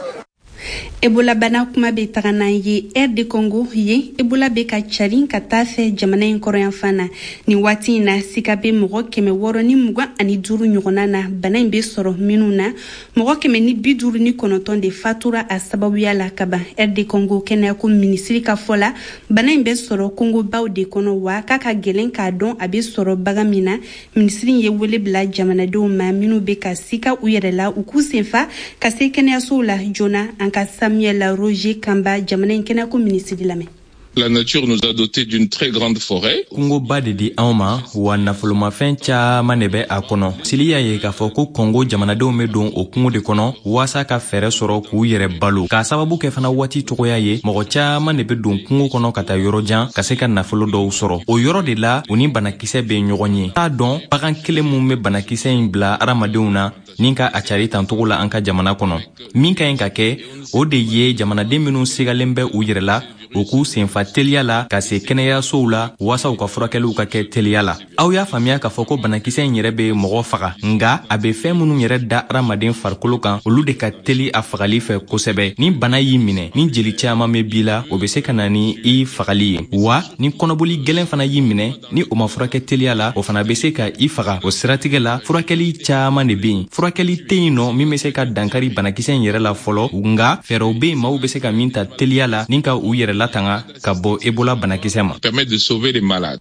Ebola bana kuma be tagana ye R D Congo ye Ebola be ka carin ka taa fɛ jamana in kɔrɔ yan fana ni waati in na sika be mɔgɔ kɛmɛ wɔɔrɔ ni mugan ani duuru ɲɔgɔnna na bana in be sɔrɔ minnu na mɔgɔ kɛmɛ ni bi duuru ni kɔnɔntɔn de fatura a sababuya la ka ban R D Congo kɛnɛyako minisiri ka fɔ la bana in be sɔrɔ Congo baw de kɔnɔ wa k'a ka gɛlɛn k'a dɔn a be sɔrɔ bagan min na minisiri ye wele bila jamanadenw ma minnu be ka sika u yɛrɛ la u k'u senfa ka se kɛnɛyasow la joona an ka Samuel Roger Kamba jamana in kɛnɛyako minisiri lamɛn. La nature nous a doté d'une très grande forêt. Congo ba de di anw ma wa nafolomafɛn caman de bɛ a kɔnɔ. Sili y'a ye k'a fɔ ko Congo jamanadenw bɛ don o kungo de kɔnɔ waasa ka fɛɛrɛ sɔrɔ k'u yɛrɛ balo. K'a sababu kɛ fana waati cogoya ye mɔgɔ caman de bɛ don kungo kɔnɔ ka taa yɔrɔ jan ka se ka nafolo dɔw sɔrɔ. O yɔrɔ de la u ni banakisɛ bɛ ɲɔgɔn ye. T'a dɔn bagan kelen mun bɛ banakisɛ in bila adamadenw na ni ka a cari tantogo la an ka jamana kɔnɔ. Min ka ɲi ka kɛ o de ye jamanaden minnu sigalen bɛ u yɛrɛ la u k'u senfa teliya la ka se kɛnɛyasow la waasa u ka furakɛliw ka kɛ teliya la. Aw y'a faamuya k'a fɔ ko banakisɛ in yɛrɛ bɛ mɔgɔ faga nga a bɛ fɛn minnu yɛrɛ da adamaden farikolo kan olu de ka teli a fagali fɛ kosɛbɛ. Ni bana y'i minɛ ni jeli caman bɛ b'i la o bɛ se ka na ni i fagali ye wa ni kɔnɔboli gɛlɛn fana y'i minɛ ni o ma furakɛ teliya la o fana bɛ se ka i faga. O siratigɛ la furakɛli caman de bɛ yen. Furakɛli tɛ yen nɔ min bɛ se ka dankari banakisɛ in yɛrɛ la fɔlɔ nga fɛɛrɛw bɛ yen maaw bɛ se ka min ta teliya la ni ka u yɛrɛ latanga ka bɔ Ebola banakisɛ ma. Permet de sauver les malades.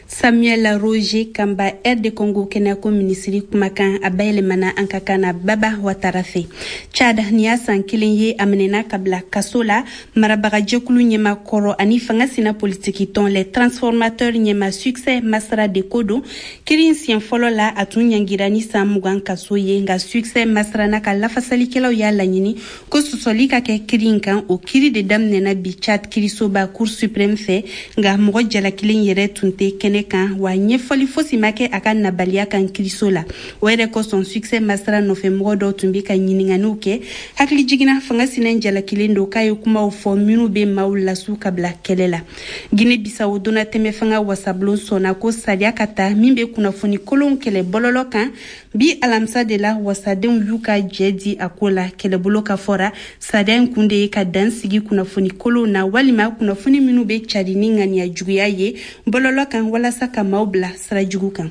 Samuel Roger Kamba R D Congo kɛnɛyako minisiri kumakan a bayɛlɛmana an ka kan na Baba Watara fɛ. Chad ni y'a san kelen ye a minɛna ka bila kaso la marabagajɛkulu ɲɛma kɔrɔ ani fanga sina politiki tɔn les transformateurs ɲɛma succès Masara de ko don kiri siɲɛ fɔlɔ la a tun ɲangira ni san mugan kaso ye nka succès Masara n'a ka lafasalikɛlaw y'a laɲini ko sɔsɔli ka kɛ kiri in kan o kiri de daminɛna bi Chad kirisoba cour suprême fɛ nga mɔgɔ jalakilen yɛrɛ tun tɛ kɛnɛ kan wa ɲɛfɔli fosi ma kɛ a ka nabaliya kan kiriso la o yɛrɛ kosɔn succès masara nɔfɛ mɔgɔ dɔw tun bɛ ka ɲininganiw kɛ hakili jiginna fanga sinɛ jalakilen do k'a ye kumaw fɔ minnu bɛ maaw lasu ka bila kɛlɛ la Guinée Bissau donna tɛmɛ fanga wasabulon sɔnna ko sariya ka ta min bɛ kunnafoni kolon kɛlɛ bɔlɔlɔ kan bi alamisa de la wasadenw y'u ka jɛ di a ko la kɛlɛbolo ka fɔra sariya in kun de ye ka dan sigi kunnafoni kolon na walima kunnafoni minnu bɛ cari ni ŋaniya juguya ye bɔlɔlɔ kan walasa ka maaw bila sira jugu kan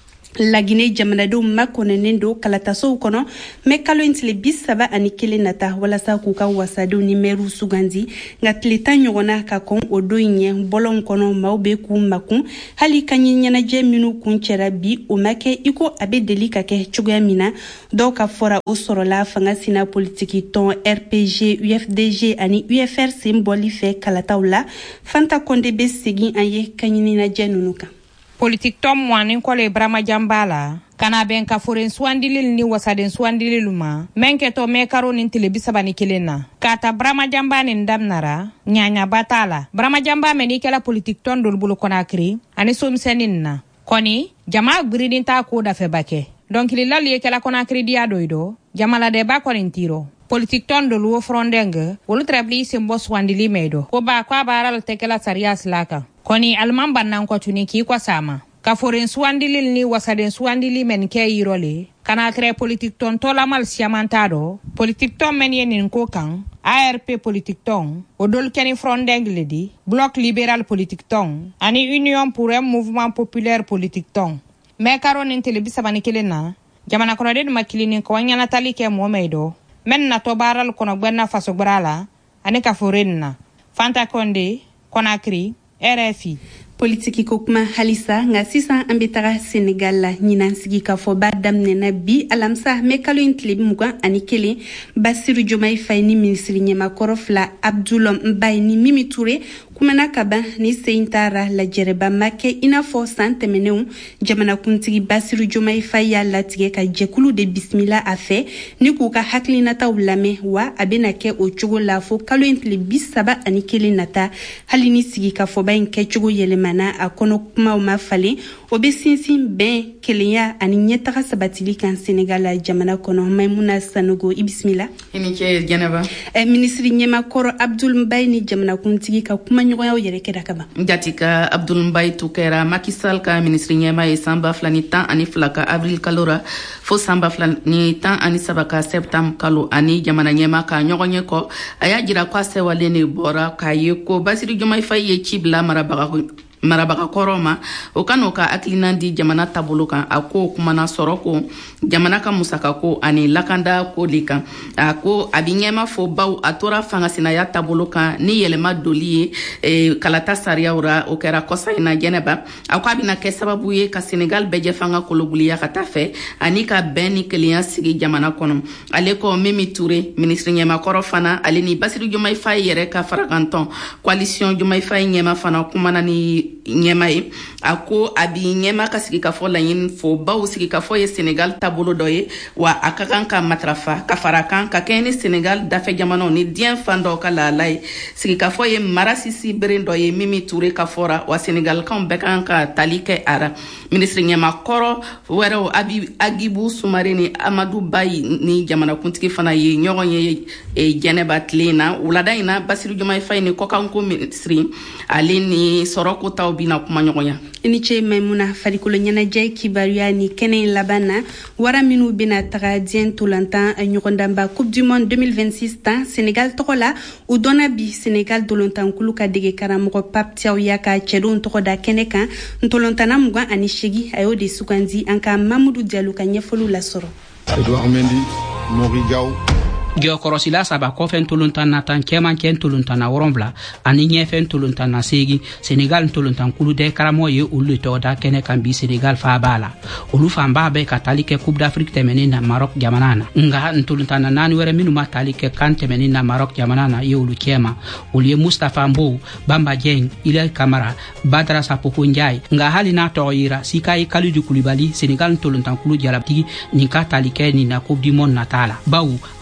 La Guinée jamanadenw makɔnɛnen do kalatasow kɔnɔ mɛ kalo in tile bi saba ani kelen nata walasa k'u ka wasadenw ni mɛriw sugandi nka tile tan ɲɔgɔnna ka kɔn o don ɲɛ bɔlɔn kɔnɔ maaw bɛ k'u makun hali kaɲi ɲɛnajɛ minnu kun cɛra bi o ma kɛ i ko a bɛ deli ka kɛ cogoya min na dɔw ka fɔra o sɔrɔla fanga sina politiki tɔn R P G U F D G ani U F R sen bɔli fɛ kalataw la Fanta Konde bɛ segin an ye kaɲi ɲɛnajɛ ninnu kan. Politik tom mwanin kole Brama Jambala kana ben ka foren swandilil ni wasaden swandilil ma menke to me karo nin tele bisaba ni kelena kata Brama Jamba ni ndamnara nyanya batala Brama Jamba meni kala politik ton dol bulu Conakry ani somsenin na koni jama gridin ta ko da fe bake donc li lali kala Conakry dia doido jama la de ba konin tiro politik ton dol wo frondenge wolu trebli simbo swandili medo ko ba kwa baral tekela sarias laka koni alman bannan ko tuni ki kwa sama ka foren suandilil ni wasaden suandili men ke yirole kana kre politik ton tola mal siamantado politik ton men yenin ko kan A R P politik ton odol keni frondengle di bloc libéral politik ton ani union pour un mouvement populaire politik ton me karon intele bisabani kelena jamana kono de makilini ko wanyana tali ke momedo men na to baral kono gbenna faso brala ani ka forenna Fanta Konde Conakry R F I Politiki ko kuma halisa nga sisan an bɛ taga Senegal la ɲinan sigi ka fɔ ba daminɛna bi alamisa mɛ kalo in tile mugan ani kelen Basiru Jomayi Faye ni minisiri ɲɛmakɔrɔ fila Abdoulaye Mbaye ni Mimi Touré kumana ka ban ni sen taara lajɛrɛba ma kɛ i n'a fɔ san tɛmɛnenw jamanakuntigi Basiru Jomayi Faye y'a latigɛ ka jɛkulu de bisimila a fɛ ni k'u ka hakilinataw lamɛn wa a bɛna kɛ o cogo la fo kalo in tile bi saba ani kelen nata hali ni sigi ka fɔba in kɛcogo yɛlɛma mana a kɔnɔ kumaw ma falen o bɛ sinsin bɛn kelenya ani ɲɛtaga sabatili kan Senegal la jamana kɔnɔ Maimuna Sanogo i bisimila i ni ce Jɛnɛba ɛ minisiri ɲɛmakɔrɔ Abdoulaye Mbaye ni jamanakuntigi ka kumaɲɔgɔnyaw yɛrɛ kɛra ka ban jatika Abdoulaye Mbaye tu kɛra Macky Sall ka minisiri ɲɛma ye san ba fila ni tan ani fila ka avril kalo ra fo san ba fila ni tan ani saba ka septembre kalo ani jamana ɲɛma ka ɲɔgɔn ye kɔ a y'a jira ko a sɛwalen de bɔra k'a ye ko Basiru Jomayi Faye ye ci bila marabaga marabaga kɔrɔ ma o ka n'o ka hakilina di jamana taabolo kan a ko kumana sɔrɔ ko jamana ka musaka ko ani lakanda ko de kan a ko a bi ɲɛma fɔ baw a tora fanga sinaya taabolo kan ni yɛlɛma doli ye e, kalata sariyaw ra o kɛra kɔsa in na Jɛnɛba a ko a bɛna kɛ sababu ye ka Senegal bɛɛ jɛ fanga kolobuliya ka taa fɛ ani ka bɛn ni kelenya sigi jamana kɔnɔ ale ko Mimi Touré minisiri ɲɛmakɔrɔ fana ale ni Basiru Jomayi Faye yɛrɛ ka farakantɔn coalition Jomayi Faye ɲɛma fana kumana ni ɲɛma ye a ko a bi ɲɛma ka sigi ka fɔ laɲini fo baw sigi ka fɔ ye Senegal taabolo dɔ ye wa a ka kan ka matarafa ka fara kan ka kɛ ni Senegal dafɛ jamanaw ni diɲɛ fan dɔw ka lahala ye sigi ka fɔ ye mara sisi beren dɔ ye Mimi Touré ka fɔra wa Senegalkanw bɛɛ kan ka tali kɛ a ra minisiri ɲɛmakɔrɔ wɛrɛw Agibu Sumare ni Amadu Bayi ni jamanakuntigi fana ye ɲɔgɔn ye Jɛnɛba tile in na wulada in na Basiru Jomayi Faye ni kɔkanko minisiri ale ni sɔrɔko taw bina kuma ɲɔgɔnya i ni ce Maimuna farikolo ɲɛnajɛ kibaruya ni kɛnɛ in laban na wara minnu bena taga diɲɛ ntolantan ɲɔgɔndanba coupe du monde deux mille vingt-six tan Senegal tɔgɔ la u dɔnna bi Senegal ntolantankulu ka dege karamɔgɔ Pape Thiaw y'a ka cɛdenw tɔgɔ da kɛnɛ kan ntolantana mugan ani segi a y'o de sugandi an ka Mamudu Diallo ka ɲɛfɔliw lasɔrɔ Edouard Mendy Mori Gaw Geokɔrɔsila saba kɔfɛ ntolontan na tan cɛmancɛ ntolontan na wɔrɔnfila ani ɲɛfɛ ntolontan na seegi Senegal ntolontan kulu dɛ karamɔgɔ ye olu de tɔgɔ da kɛnɛ kan bi Senegal fa b'a la olu fan b'a bɛ ka tali kɛ Coupe d'Afrique tɛmɛnen na Maroc jamana na nga ntolontan na naani wɛrɛ minnu ma tali kɛ kan tɛmɛnen na Maroc jamana na ye olu cɛma olu ye Mustafa Mbow Bamba Dieng Ilay Kamara Badara Sapoko Ndiaye nga hali n'a tɔgɔ yira Sikayi Kalidou Koulibaly Senegal ntolontan kulu jalabtigi nin ka tali kɛ nin na Coupe du monde nata la bawo a jogini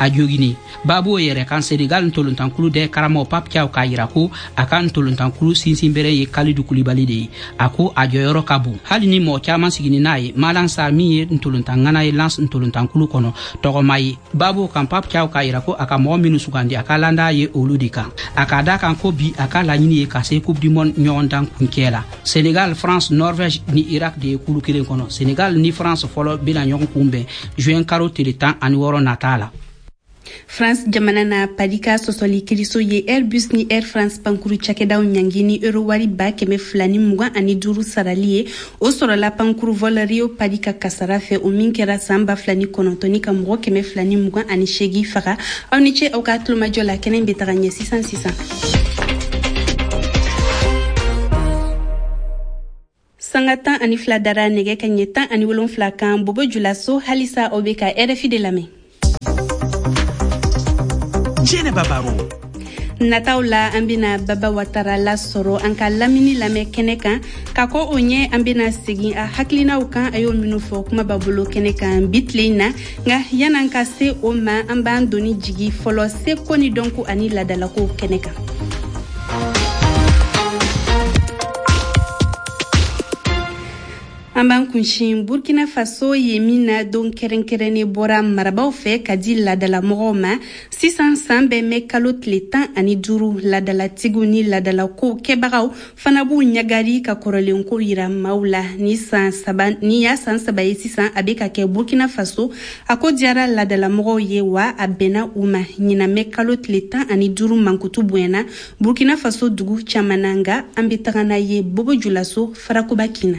sigini babu yere kan Senegal ntolontankulu de karamo Pape Thiaw ka yira ko akan ntolontankulu sinsinbere ye Kalidou Koulibaly de ako ajoyoro kabu hali ni mo chama sigini naye Malang Sarr mi ye ntolontangana ye lance ntolontankulu kono togo mai babu kan Pape Thiaw ka yira ko aka mo minu sugandi aka landa ye oludika aka da kan ko bi aka lañini ye kase coupe du monde nyondan kunkela Senegal France Norvège ni Irak de kulu kilen kono Senegal ni France folo bila nyon kumbe juin karo teletan ani woro natala France jamana na padika sosoli kiriso ye Airbus ni Air France pankuru chakeda nyangini euro wari ba keme flani muga ani duru saralie o soro la pankuru vol Rio padika kasara fe o minkera samba flani konontoni kamro keme flani muga ani shegi fara awniche o katlo majola kenen betaganye six cents six cents Sangatan ani fladara nege kanyeta ani wolon flakan bobo julaso halisa obeka R F I de lame Jene babaro Nataula ambina baba watara la soro anka lamini lame keneka kako onye ambina segi a haklina ukan ayo minufo kuma babulo keneka bitlina nga yananka se oma ambandoni jigi folo se koni donku ani ladala ko keneka Amban kunshin Burkina Faso yemina don kerenkerene bora marabao fe kadi ladala moroma six cents sambe me kalot letan ani duru ladala tiguni ladala ko kebarao fanabu nyagari ka korole nko ira maula ni san saban ni ya san sabaye six cents abeka ke Burkina Faso ako diara ladala moro yewa abena uma nyina me kalot letan ani duru mankutu buena Burkina Faso dugu chamananga ambitagana ye bobo julaso farakubakina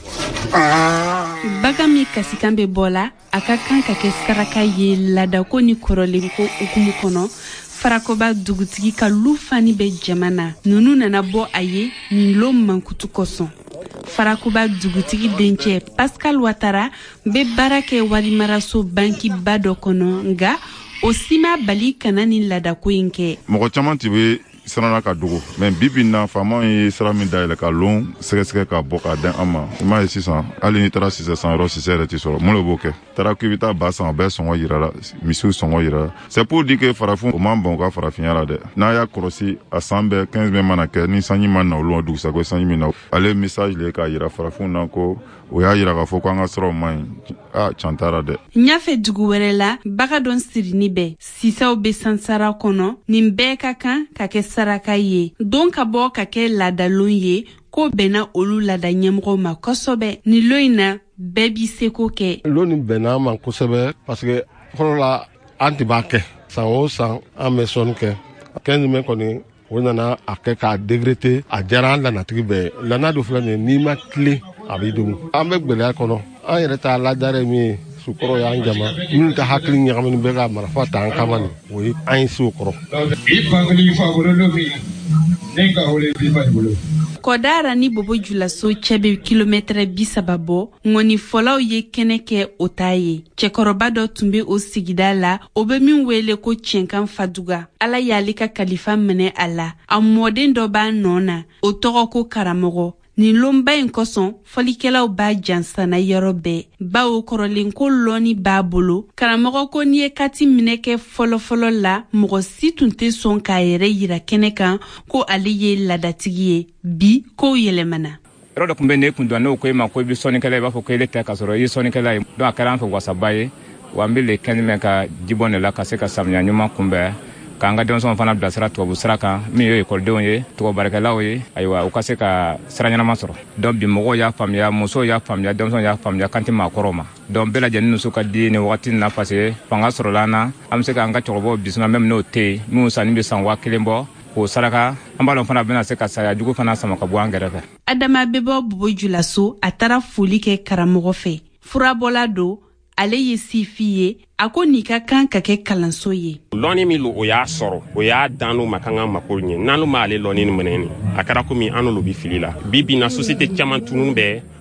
Bagami kasikambe bola akakan kake saraka ye lada ko ni korolenko ukumu kono farakoba dugutigi ka lufani be jamana nunu nana bo aye ni lo mankutu koson farakoba dugutigi denche Pascal Ouattara be barake wali maraso banki bado kono nga osima bali kanani lada ko inke moko chaman tibe sarana ka dugu mais bibi na fama yi sarami da ka long sege sege ka boka den ama ma yi sisan ali ni tara six cents euros six cents ti soro mo le boke tara kibita basan be songo yira misu songo yira c'est pour dire que farafun o man bon ka farafin la de na ya krosi asambe quinze mille manake ni sanyi man na lo dugu sa ko sanyi mina ale message le ka yira farafun na ko o ya yira ka fo ko anga soro man a chantara de nyafe dugu werela baga don sirini be sisa o be sansara kono nimbe kaka kake saraka ye don ka bo kake ladalon ye ko bena olu lada nyemro ma kosobe ni loina bebi seko ke loni bena man kosobe parce que holola antibake san o san ameson ke quinze men koni wona ake ka dégré a jaran la natigi be la na do flane ni ma clé abidum ambe gbele kono an yere ta la dare mi sukoro ya njama min ta hakli nyamani be ga mara fata an kamani wi an sukoro ipangli favoro lobi nenga hole bi bolo Kodara ni bobo julaso chebe kilometre bisababo ngoni folaw ye keneke otaye chekoroba do tumbe o sigida la obe min wele ko chenkan faduga ala yalika kalifa mene ala amoden do ba nona o togo ko karamogo ni lomba en koson folikelaw ba jansana yorobe ba o korolen ko loni ba bolo karamogo ko ni kati mineke folo folo la mogo situnte son ka yere yira kenekan ko aliye ladatigie bi ko yelemana ro do kumbe ne kundwa no ko ma ko bi sonikela ba fo ko ele ta kasoro yi sonikela do akara fo wasabaye wa mbele kenime ka jibone la kaseka samnya nyuma kumbe kanga donson fana blasra to busraka mi yo école de onye to barakala oye aywa o kase ka sranyana masoro donc bi mogo ya famia muso ya famia donson ya famia kanti makoroma donc bela janinu suka di ne wakati na passé panga soro lana amse ka anga chobo bisna même no te mu sani be sanwa kilembo ko saraka ambalo fana bena se ka saya jugo fana sama ka buangerefe adama bebo bubo julaso atara fuli ke karamogo fe furabola do ale ye sifiye ako nika kan ka ke kalanso ye loni mi lo o ya soro o ya danu makanga makolnye nanu ma ale loni ni meneni akara ko mi anu lo bi filila bibi na société chaman tunun be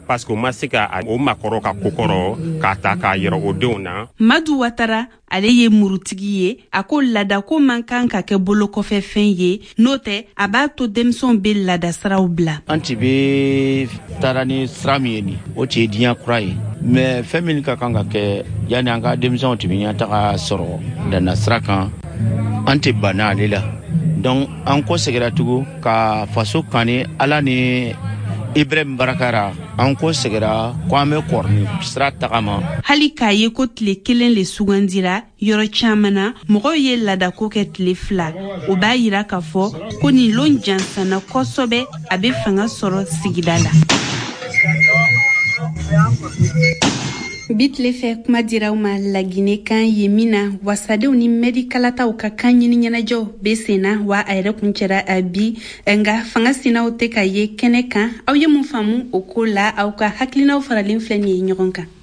parce que ma se ka o makɔrɔ ka kokɔrɔ k'a ta k'a yɛrɛ o denw na. Madu Watara ale ye murutigi ye a ko lada ko man kan ka kɛ bolo kɔfɛ fɛn ye n'o tɛ a b'a to denmisɛnw bɛ lada siraw bila. An ti bɛ taara ni sira min ye nin o tɛ ye diɲɛ kura ye mais fɛn min ka kan ka kɛ yanni an ka denmisɛnw tɛ ɲɛ taga sɔrɔ danna sira kan an tɛ ban n'ale la donc an kɔ seginna tugun ka faso kani Ala ni Ibrahim Barakara an ko segira ko an bɛ kɔrɔni sira tagama. Hali k'a ye ko tile kelen le sugandira yɔrɔ caman na mɔgɔw ye ladako kɛ tile fila o b'a yira k'a fɔ ko nin lon jansanna kosɛbɛ a bɛ fanga sɔrɔ sigida la. Bitle fɛ kuma diraw ma Laginɛ kan ye min na wasadenw ni mɛdi kalataw ka kan ɲini ɲɛnajɛw bɛ sen na wa a yɛrɛ kun cɛra a bi nka fanga sinaw tɛ ka ye kɛnɛ kan aw ye mun faamu o ko la aw ka hakilinaw faralen filɛ nin ye ɲɔgɔn kan.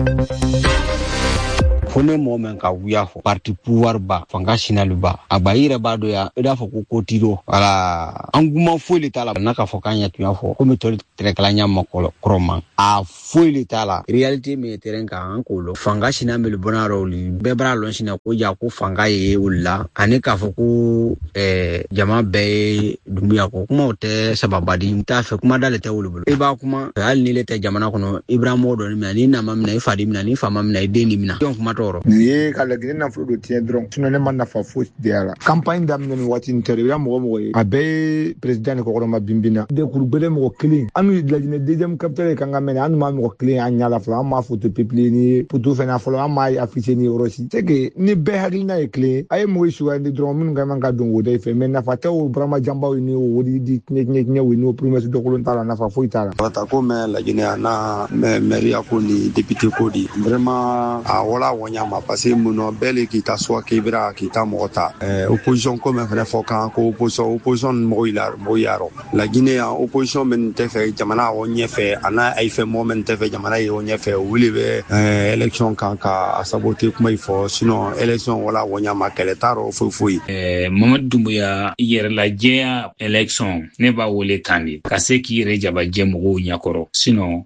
Fo ne mɔgɔ min ka wuya fɔ parti pouvoir ba fanga sinali ba a ba yɛrɛ b'a dɔn ya i b'a fɔ ko kotiro wala an kuma foyi le t'a la n'a ka fɔ k'an ɲɛ tun y'a fɔ komi tɔli tɛrɛkalanya ma kɔrɔ ma a foyi le t'a la réalité min ye terrain kan an k'o lɔ fanga sina mele bɔna yɔrɔ li bɛɛ b'a lɔn sina ko ja ko fanga ye o la ani k'a fɔ ko ɛɛ jama bɛɛ ye dumbuya kɔ kumaw tɛ sababadi n t'a fɛ kuma dale tɛ wolo bolo i b'a kuma hali ni le tɛ jamana kɔnɔ Ibrahima dɔ ni mina ni nama mina i fadi mina ni fama mina i den ni mina donc kuma nin ye ka Laginɛ nafolo dɔ tiɲɛ dɔrɔn sinon ne ma nafa foyi de a la campagne daminɛ nin waati nin tɛ i b'a mɔgɔ mɔgɔ ye a bɛɛ ye président ni kɔkɔrɔma binbina dekurubele mɔgɔ kelen an n'u Laginɛ deuxième capitale kan ka mɛnɛ an n'u ma mɔgɔ kelen an ɲala fɔlɔ an m'a photo publier ni photo fɛnɛ fɔlɔ an m'a afficher ni yɔrɔ si c'est que ni bɛɛ hakilina ye kelen a ye mɔgɔ sugandi dɔrɔn minnu ka man ka don o de fɛ mais nafa tɛ o Burama Janbaw ni o wodi di ɲɛ ɲɛ ɲɛ ni o promesse dɔkolon t'a la nafa foyi t'a la wata ko mɛ Laginɛ a n'a maire ko ni député ko di vraiment a wala wɔnya ma parce que mun bɛɛ le k'i ta soit kibira k'i ta mɔgɔ ta opposition ko mɛ fɛnɛ fɔ kan ko opposition opposition mɔgɔ ila mɔgɔ yarɔ Laginɛ yan opposition min tɛ fɛ jamana o ɲɛfɛ a n'a ay fɛ mɔgɔ min tɛ fɛ jamana ye o ɲɛfɛ o wuli bɛ élection kan ka saboter kuma i fɔ sinon élection wala wɔnya ma kɛlɛ t'a rɔ foyi foyi Mamadu Dumbuya yɛrɛ lajɛya élection ne b'a wele tan de ka se k'i yɛrɛ jabajɛ mɔgɔw ɲɛkɔrɔ sinon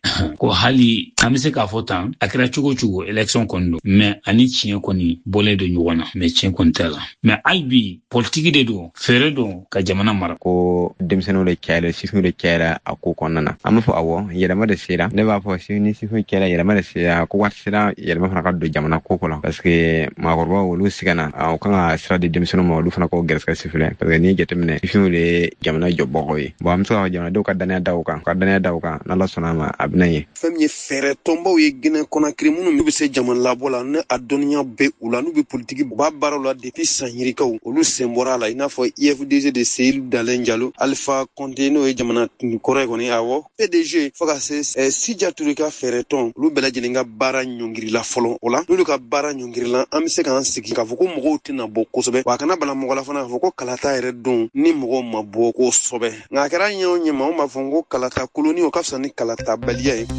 ko hali an bɛ se k'a fɔ tan a kɛra cogo cogo élection kɔni don mais ani tiɲɛ kɔni bɔlen don ɲɔgɔn na mais tiɲɛ kɔni tɛ la mais hali bi politiki de don fɛɛrɛ don ka jamana mara ko denmisɛnninw de cayara sifinw de cayara a ko kɔnɔna na an b'a fɔ awɔ yɛlɛma de sera ne b'a fɔ ni sifinw cayara yɛlɛma de sera ko waati sera yɛlɛma fana ka don jamana ko kɔnɔ parce que maakɔrɔbaw olu sigana o kan ka sira di denmisɛnninw ma olu fana k'o gɛrɛsɛgɛ sifilɛ parce que n'i ye jateminɛ sifinw de ye jamana jɔbagaw ye bon an bɛ se ka fɔ jamanadenw ka danaya da o kan ka danaya da o kan n'Ala sɔnna a ma a bɛna ye fɛn min ye fɛɛrɛ tɔnbaw ye Guinée Conakry minnu bɛ se jamana labɔ la ne a dɔnniya bɛ u la n'u bɛ politiki u b'a baaraw la depuis san yirikaw olu sen bɔra a la i n'a fɔ I F D G de Seydou Dalein Diallo Alpha Condé n'o ye jamana kɔrɔ ye kɔni awɔ P D G fo ka se Sidja Touré ka fɛɛrɛ tɔn olu bɛɛ lajɛlen ka baara ɲɔngirila fɔlɔ o la n'olu ka baara ɲɔngirila an bɛ se k'an sigi k'a fɔ ko mɔgɔw tɛna bɔ kosɛbɛ wa a kana bala mɔgɔ la fana k'a fɔ ko kalata yɛrɛ don ni mɔgɔw ma bɔ kosɛbɛ nka a kɛra ɲɛ o ɲɛ ma anw b'a fɔ ko kalata koloni o ka fisa ni kalata baliya ye.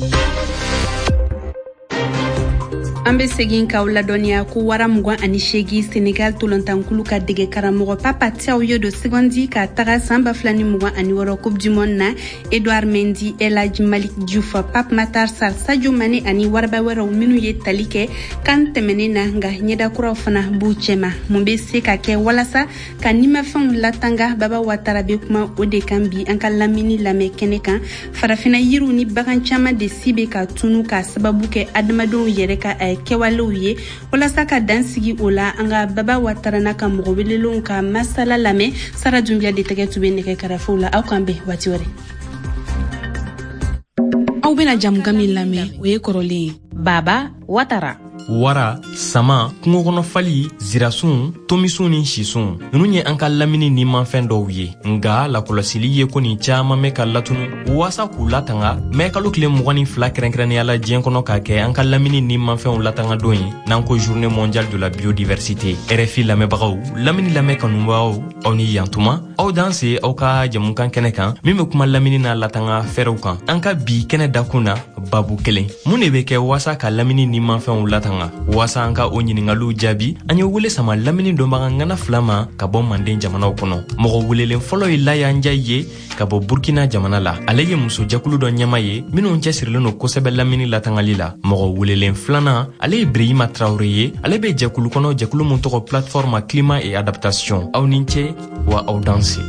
An bɛ segin k'aw ladɔnniya ko wara mugan ani seegin Senegal tolontankulu ka dege karamɔgɔ Papa Thiaw ye do sugandi ka taga san ba fila ni mugan ani wɔɔrɔ Coupe du Monde na Edouard Mendy El Hadji Malick Diouf Pape Matar Sarr Sadio Mané ani waraba wɛrɛw minnu ye tali kɛ kan tɛmɛnen na nka ɲɛdakuraw fana b'u cɛma mun bɛ se ka kɛ walasa ka nimafɛnw latanga Baba Watara bɛ kuma o de kan bi an ka lamini lamɛn kɛnɛ kan farafina yiriw ni bagan caman de si bɛ ka tunu ka sababu kɛ adamadenw yɛrɛ ka kɛwalew ye walasa ka dan sigi o la an ka Baba Watara n'a ka mɔgɔ welelenw ka masala lamɛn Sara Dunbiya de tɛgɛ tun bɛ nɛgɛ karafow la aw k'an bɛn waati wɛrɛ. Aw bɛna jamukan min lamɛn o ye kɔrɔlen ye Baba Watara. Wara, sama, kungo kɔnɔ fali, zirasun, tomisun ni sisun. Nunu ye an ka lamini ni manfɛn dɔw ye. Nga lakɔlɔsili ye ko ni caman mɛ ka latunu wasa k'u latanga mɛ kalo tile mugan ni fila kɛrɛnkɛrɛnnenya la diɲɛ kɔnɔ k'a kɛ an ka lamini ni manfɛnw latanga don ye n'an ko journée mondiale de la biodiversité. R F I lamɛnbagaw, lamini lamɛn kanubagaw, aw ni yantuma. Aw dan se aw ka jamukan kɛnɛ kan min bɛ kuma lamini n'a latanga fɛrɛw kan. An ka bi kɛnɛ dakun na babu kelen. Mun de bɛ kɛ wasa ka lamini ni manfɛnw latanga latanga wasa an ka o ɲiningaliw jaabi an ye wele sama lamini dɔnbaga ŋana fila ma ka bɔ manden jamanaw kɔnɔ mɔgɔ welelen fɔlɔ ye laya nja ye ka bɔ burkina jamana la ale ye muso jakulu dɔ ɲɛma ye minnu cɛsirilen no kosɛbɛ lamini latangali la mɔgɔ welelen filanan ale ye Ibrahima Traoré ye ale be jakulu kɔnɔ jakulu mun tɔgɔ plateforme climat et adaptation aw ni ce wa aw danse.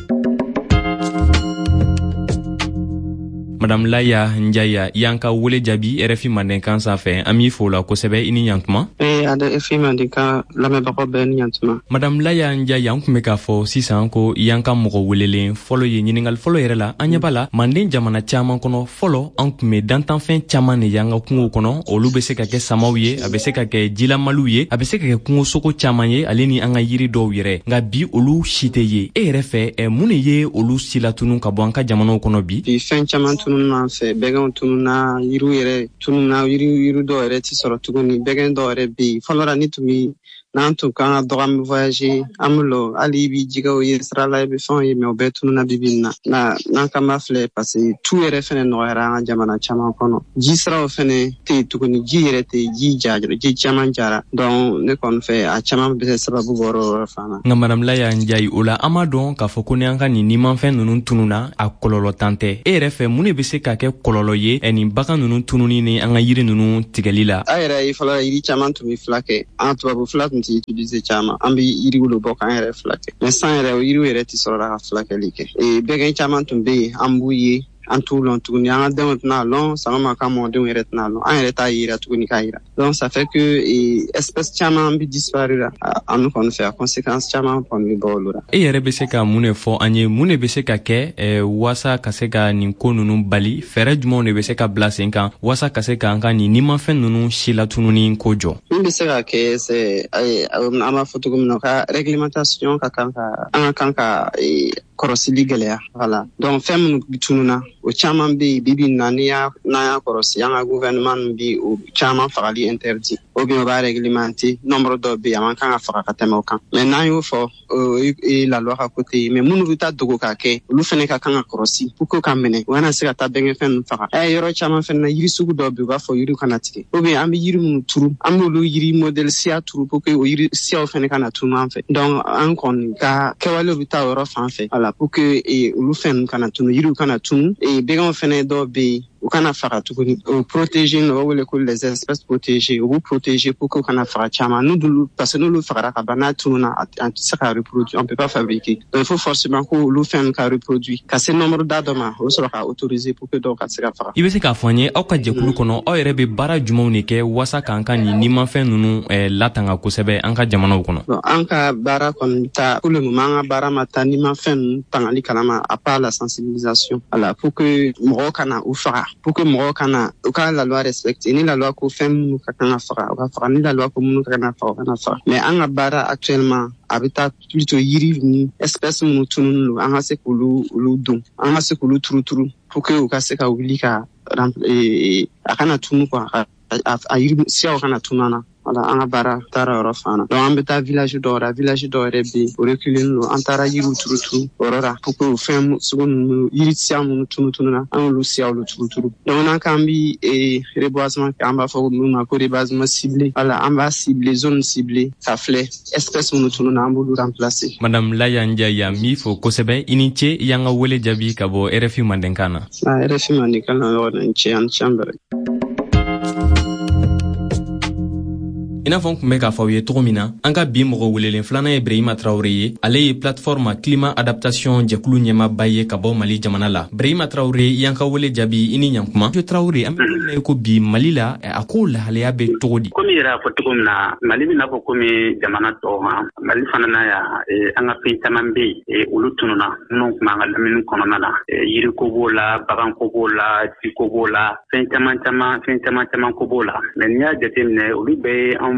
Madame Laya Njaya yanka wele jabi R F I Mandenkan sanfɛ an b'i fo la kosɛbɛ i ni ɲantuma. Eh ada R F I Mandenkan lamɛnbagaw bɛɛ ni ɲantuma. Madame Laya Njaya an kun bɛ k'a fɔ sisan ko yanka mɔgɔ welelen fɔlɔ ye ɲiningali fɔlɔ yɛrɛ la an ɲɛ b'a la Manden jamana caman kɔnɔ fɔlɔ an kun bɛ dantanfɛn caman de y'an ka kungo kɔnɔ olu bɛ se ka kɛ samaw ye a bɛ se ka kɛ jilamaliw ye a bɛ se ka kɛ kungosogo caman ye ale ni an ka yiri dɔw yɛrɛ nka bi olu si tɛ ye e yɛrɛ fɛ ɛ mun de ye olu si latunu ka bɔ an ka jamanaw kɔnɔ bi. Bi fɛn caman tunun fɛ bɛgɛnw tununa yiriw yɛrɛ tununa yiri yiri dɔw yɛrɛ ti sɔrɔ tuguni bɛgɛn dɔw yɛrɛ bɛ yen fɔlɔ la ni tun bi n'an tun kan ka dɔgɔ an bɛ voyager an bɛ lɔ hali i bɛ jɛgɛw ye sira la i bɛ fɛnw ye mɛ o bɛɛ tununa bibi na na n'an kan b'a filɛ parce que tu yɛrɛ fɛnɛ nɔgɔyara an ka jamana caman kɔnɔ ji siraw fɛnɛ tɛ yen tuguni ji yɛrɛ tɛ yen ji jara ji caman jara donc ne kɔni fɛ a caman bɛ kɛ sababu bɔ yɔrɔ fana. nka madame Laya Njayi o la an m'a dɔn k'a fɔ ko ni an ka nin nimanfɛn ninnu tununa a kɔlɔlɔ tan tɛ e yɛrɛ fɛ mun de bɛ se ka kɛ kɔlɔlɔ ye ɛ nin bagan ninnu tununi ni an ka yiri ninnu tigɛli la. a yɛrɛ ye fɔlɔ yiri caman tun bɛ fila kɛ an tubabu fila tun tɛ utiliser caman an bɛ yiriw bɔ k'an yɛrɛ fila kɛ mais san yɛrɛ o yiriw yɛrɛ tɛ sɔrɔ ka filakɛli kɛ ee bɛgɛn caman tun bɛ yen an b'u ye an t'u lɔn tuguni an ka denw tɛna lɔn sanga ma ka mɔdenw yɛrɛ tɛna lɔn an yɛrɛ t'a yira tuguni k'a yira donc ça fait que eh, espèce caman bɛ disparu la an kɔni fɛ a conséquence caman kɔni bɛ bɔ olu la. e yɛrɛ bɛ se ka mun de fɔ an ye mun de bɛ se ka kɛ eh, waasa ka se ka nin ko ninnu bali fɛɛrɛ jumɛnw de bɛ se ka bila sen kan waasa ka se ka an ka nin nimanfɛn ninnu si latununi ko jɔ. min bɛ se ka kɛ c'est an b'a fɔ cogo min na ka réglementation ka kan ka an ka kan ka kɔrɔsili gɛlɛya voilà donc fɛn minnu tununa o caman bɛ yen bibi na ni y'a n'an y'a kɔrɔsi an ka gouvernement ninnu bi o caman fagali interdit ou bien o b'a réglementer nombre dɔw bɛ yen a man kan ka faga ka tɛmɛ o kan mais n'an y'o fɔ o ye la loi ka côté ye mais minnu bɛ taa dogo k'a kɛ olu fana ka kan ka kɔrɔsi pour que ka minɛ u kana se ka taa bɛnkɛfɛn ninnu faga ɛ yɔrɔ caman fana na yiri sugu dɔw bɛ yen u b'a fɔ yiri kana tigɛ ou bien an bɛ yiri minnu turu an b'olu yiri modèle siya turu pour que o yiri siyaw fana kana tunu an fɛ donc an kɔni ka kɛwalew bɛ taa o yɔrɔ fan fɛ voilà pour que olu fɛn kana tunu yiriw kana tunu et bɛgɛnw fɛnɛ dɔw bɛ yen u kana faga tuguni o protéger no wele ko les espèces protégées o b'u protéger pour que u kana faga caman n'u dulu parce que n'olu fagara ka ban n'a tununa a tɛ se ka reproduire on peut pas fabriquer donc il faut forcément ko olu fɛn ka reproduire ka se nombre da dɔ ma o sɔrɔ ka autoriser pour que dɔw ka se ka faga. i bɛ se k'a fɔ an ye aw ka jɛkulu kɔnɔ aw yɛrɛ bɛ baara jumɛnw de kɛ waasa k'an ka nin nimanfɛn ninnu latanga kosɛbɛ an ka jamanaw kɔnɔ. bon an ka baara kɔni bɛ taa pour le moment an ka baara ma taa nimanfɛn ninnu tangali kalama à part la sensibilisation voilà pour que mɔgɔw kana u faga pour que mɔgɔw kana u ka la loi respecter ni la loi ko fɛn minnu ka kan ka faga u ka faga ni la loi ko minnu ka kan ka faga u kana faga mais an ka baara actuellement a bɛ taa plutôt yiri ni espèce minnu tununi don an ka se k'olu olu dɔn an ka se k'olu turu turu pour que u ka se ka wuli ka a kana tunu quoi a yiri siyaw kana tunu na voilà an ka baara taara yɔrɔ fan na donc an bɛ taa village dɔw la village dɔw yɛrɛ bɛ yen o reculer don an taara yiriw turu turu o yɔrɔ la pour que o fɛn sugu ninnu yiri siya minnu tunu tunu na an y'olu siyaw olu turu turu donc n'an k'an bɛ reboisement kɛ an b'a fɔ minnu ma ko reboisement ciblé voilà an b'a ciblé zone ciblé ka filɛ espèce minnu tunu na an b'olu remplacer. madame Laya Njayi an b'i fo kosɛbɛ i ni ce i y'an ka wele jaabi ka bɔ R F I Mandenkan na. R F I Mandenkan na yɔrɔ la n ce an ci an bɛrɛ. i n'a fɔ n kun bɛ k'a fɔ aw ye cogo min na an ka bi mɔgɔ welelen filanan ye Ibrahima Traoré ye ale ye plateforme climat adaptation jɛkulu ɲɛmaaba ye ka bɔ Mali jamana la. Ibrahima Traoré i y'an ka wele jaabi i ni ɲankuma. Monsieur Traoré an bɛ don min na ko bi Mali la a ko lahalaya bɛ cogo di. komi yɛrɛ y'a fɔ cogo min na Mali bɛ n'a fɔ komi jamana tɔw ma Mali fana na yan an ka fɛn caman bɛ yen olu tununa minnu tun b'an ka lamini kɔnɔna na yiriko b'o la baganko b'o la jiko b'o la fɛn caman caman fɛn caman caman ko b'o la mais n'i y'a jateminɛ olu bɛɛ ye anw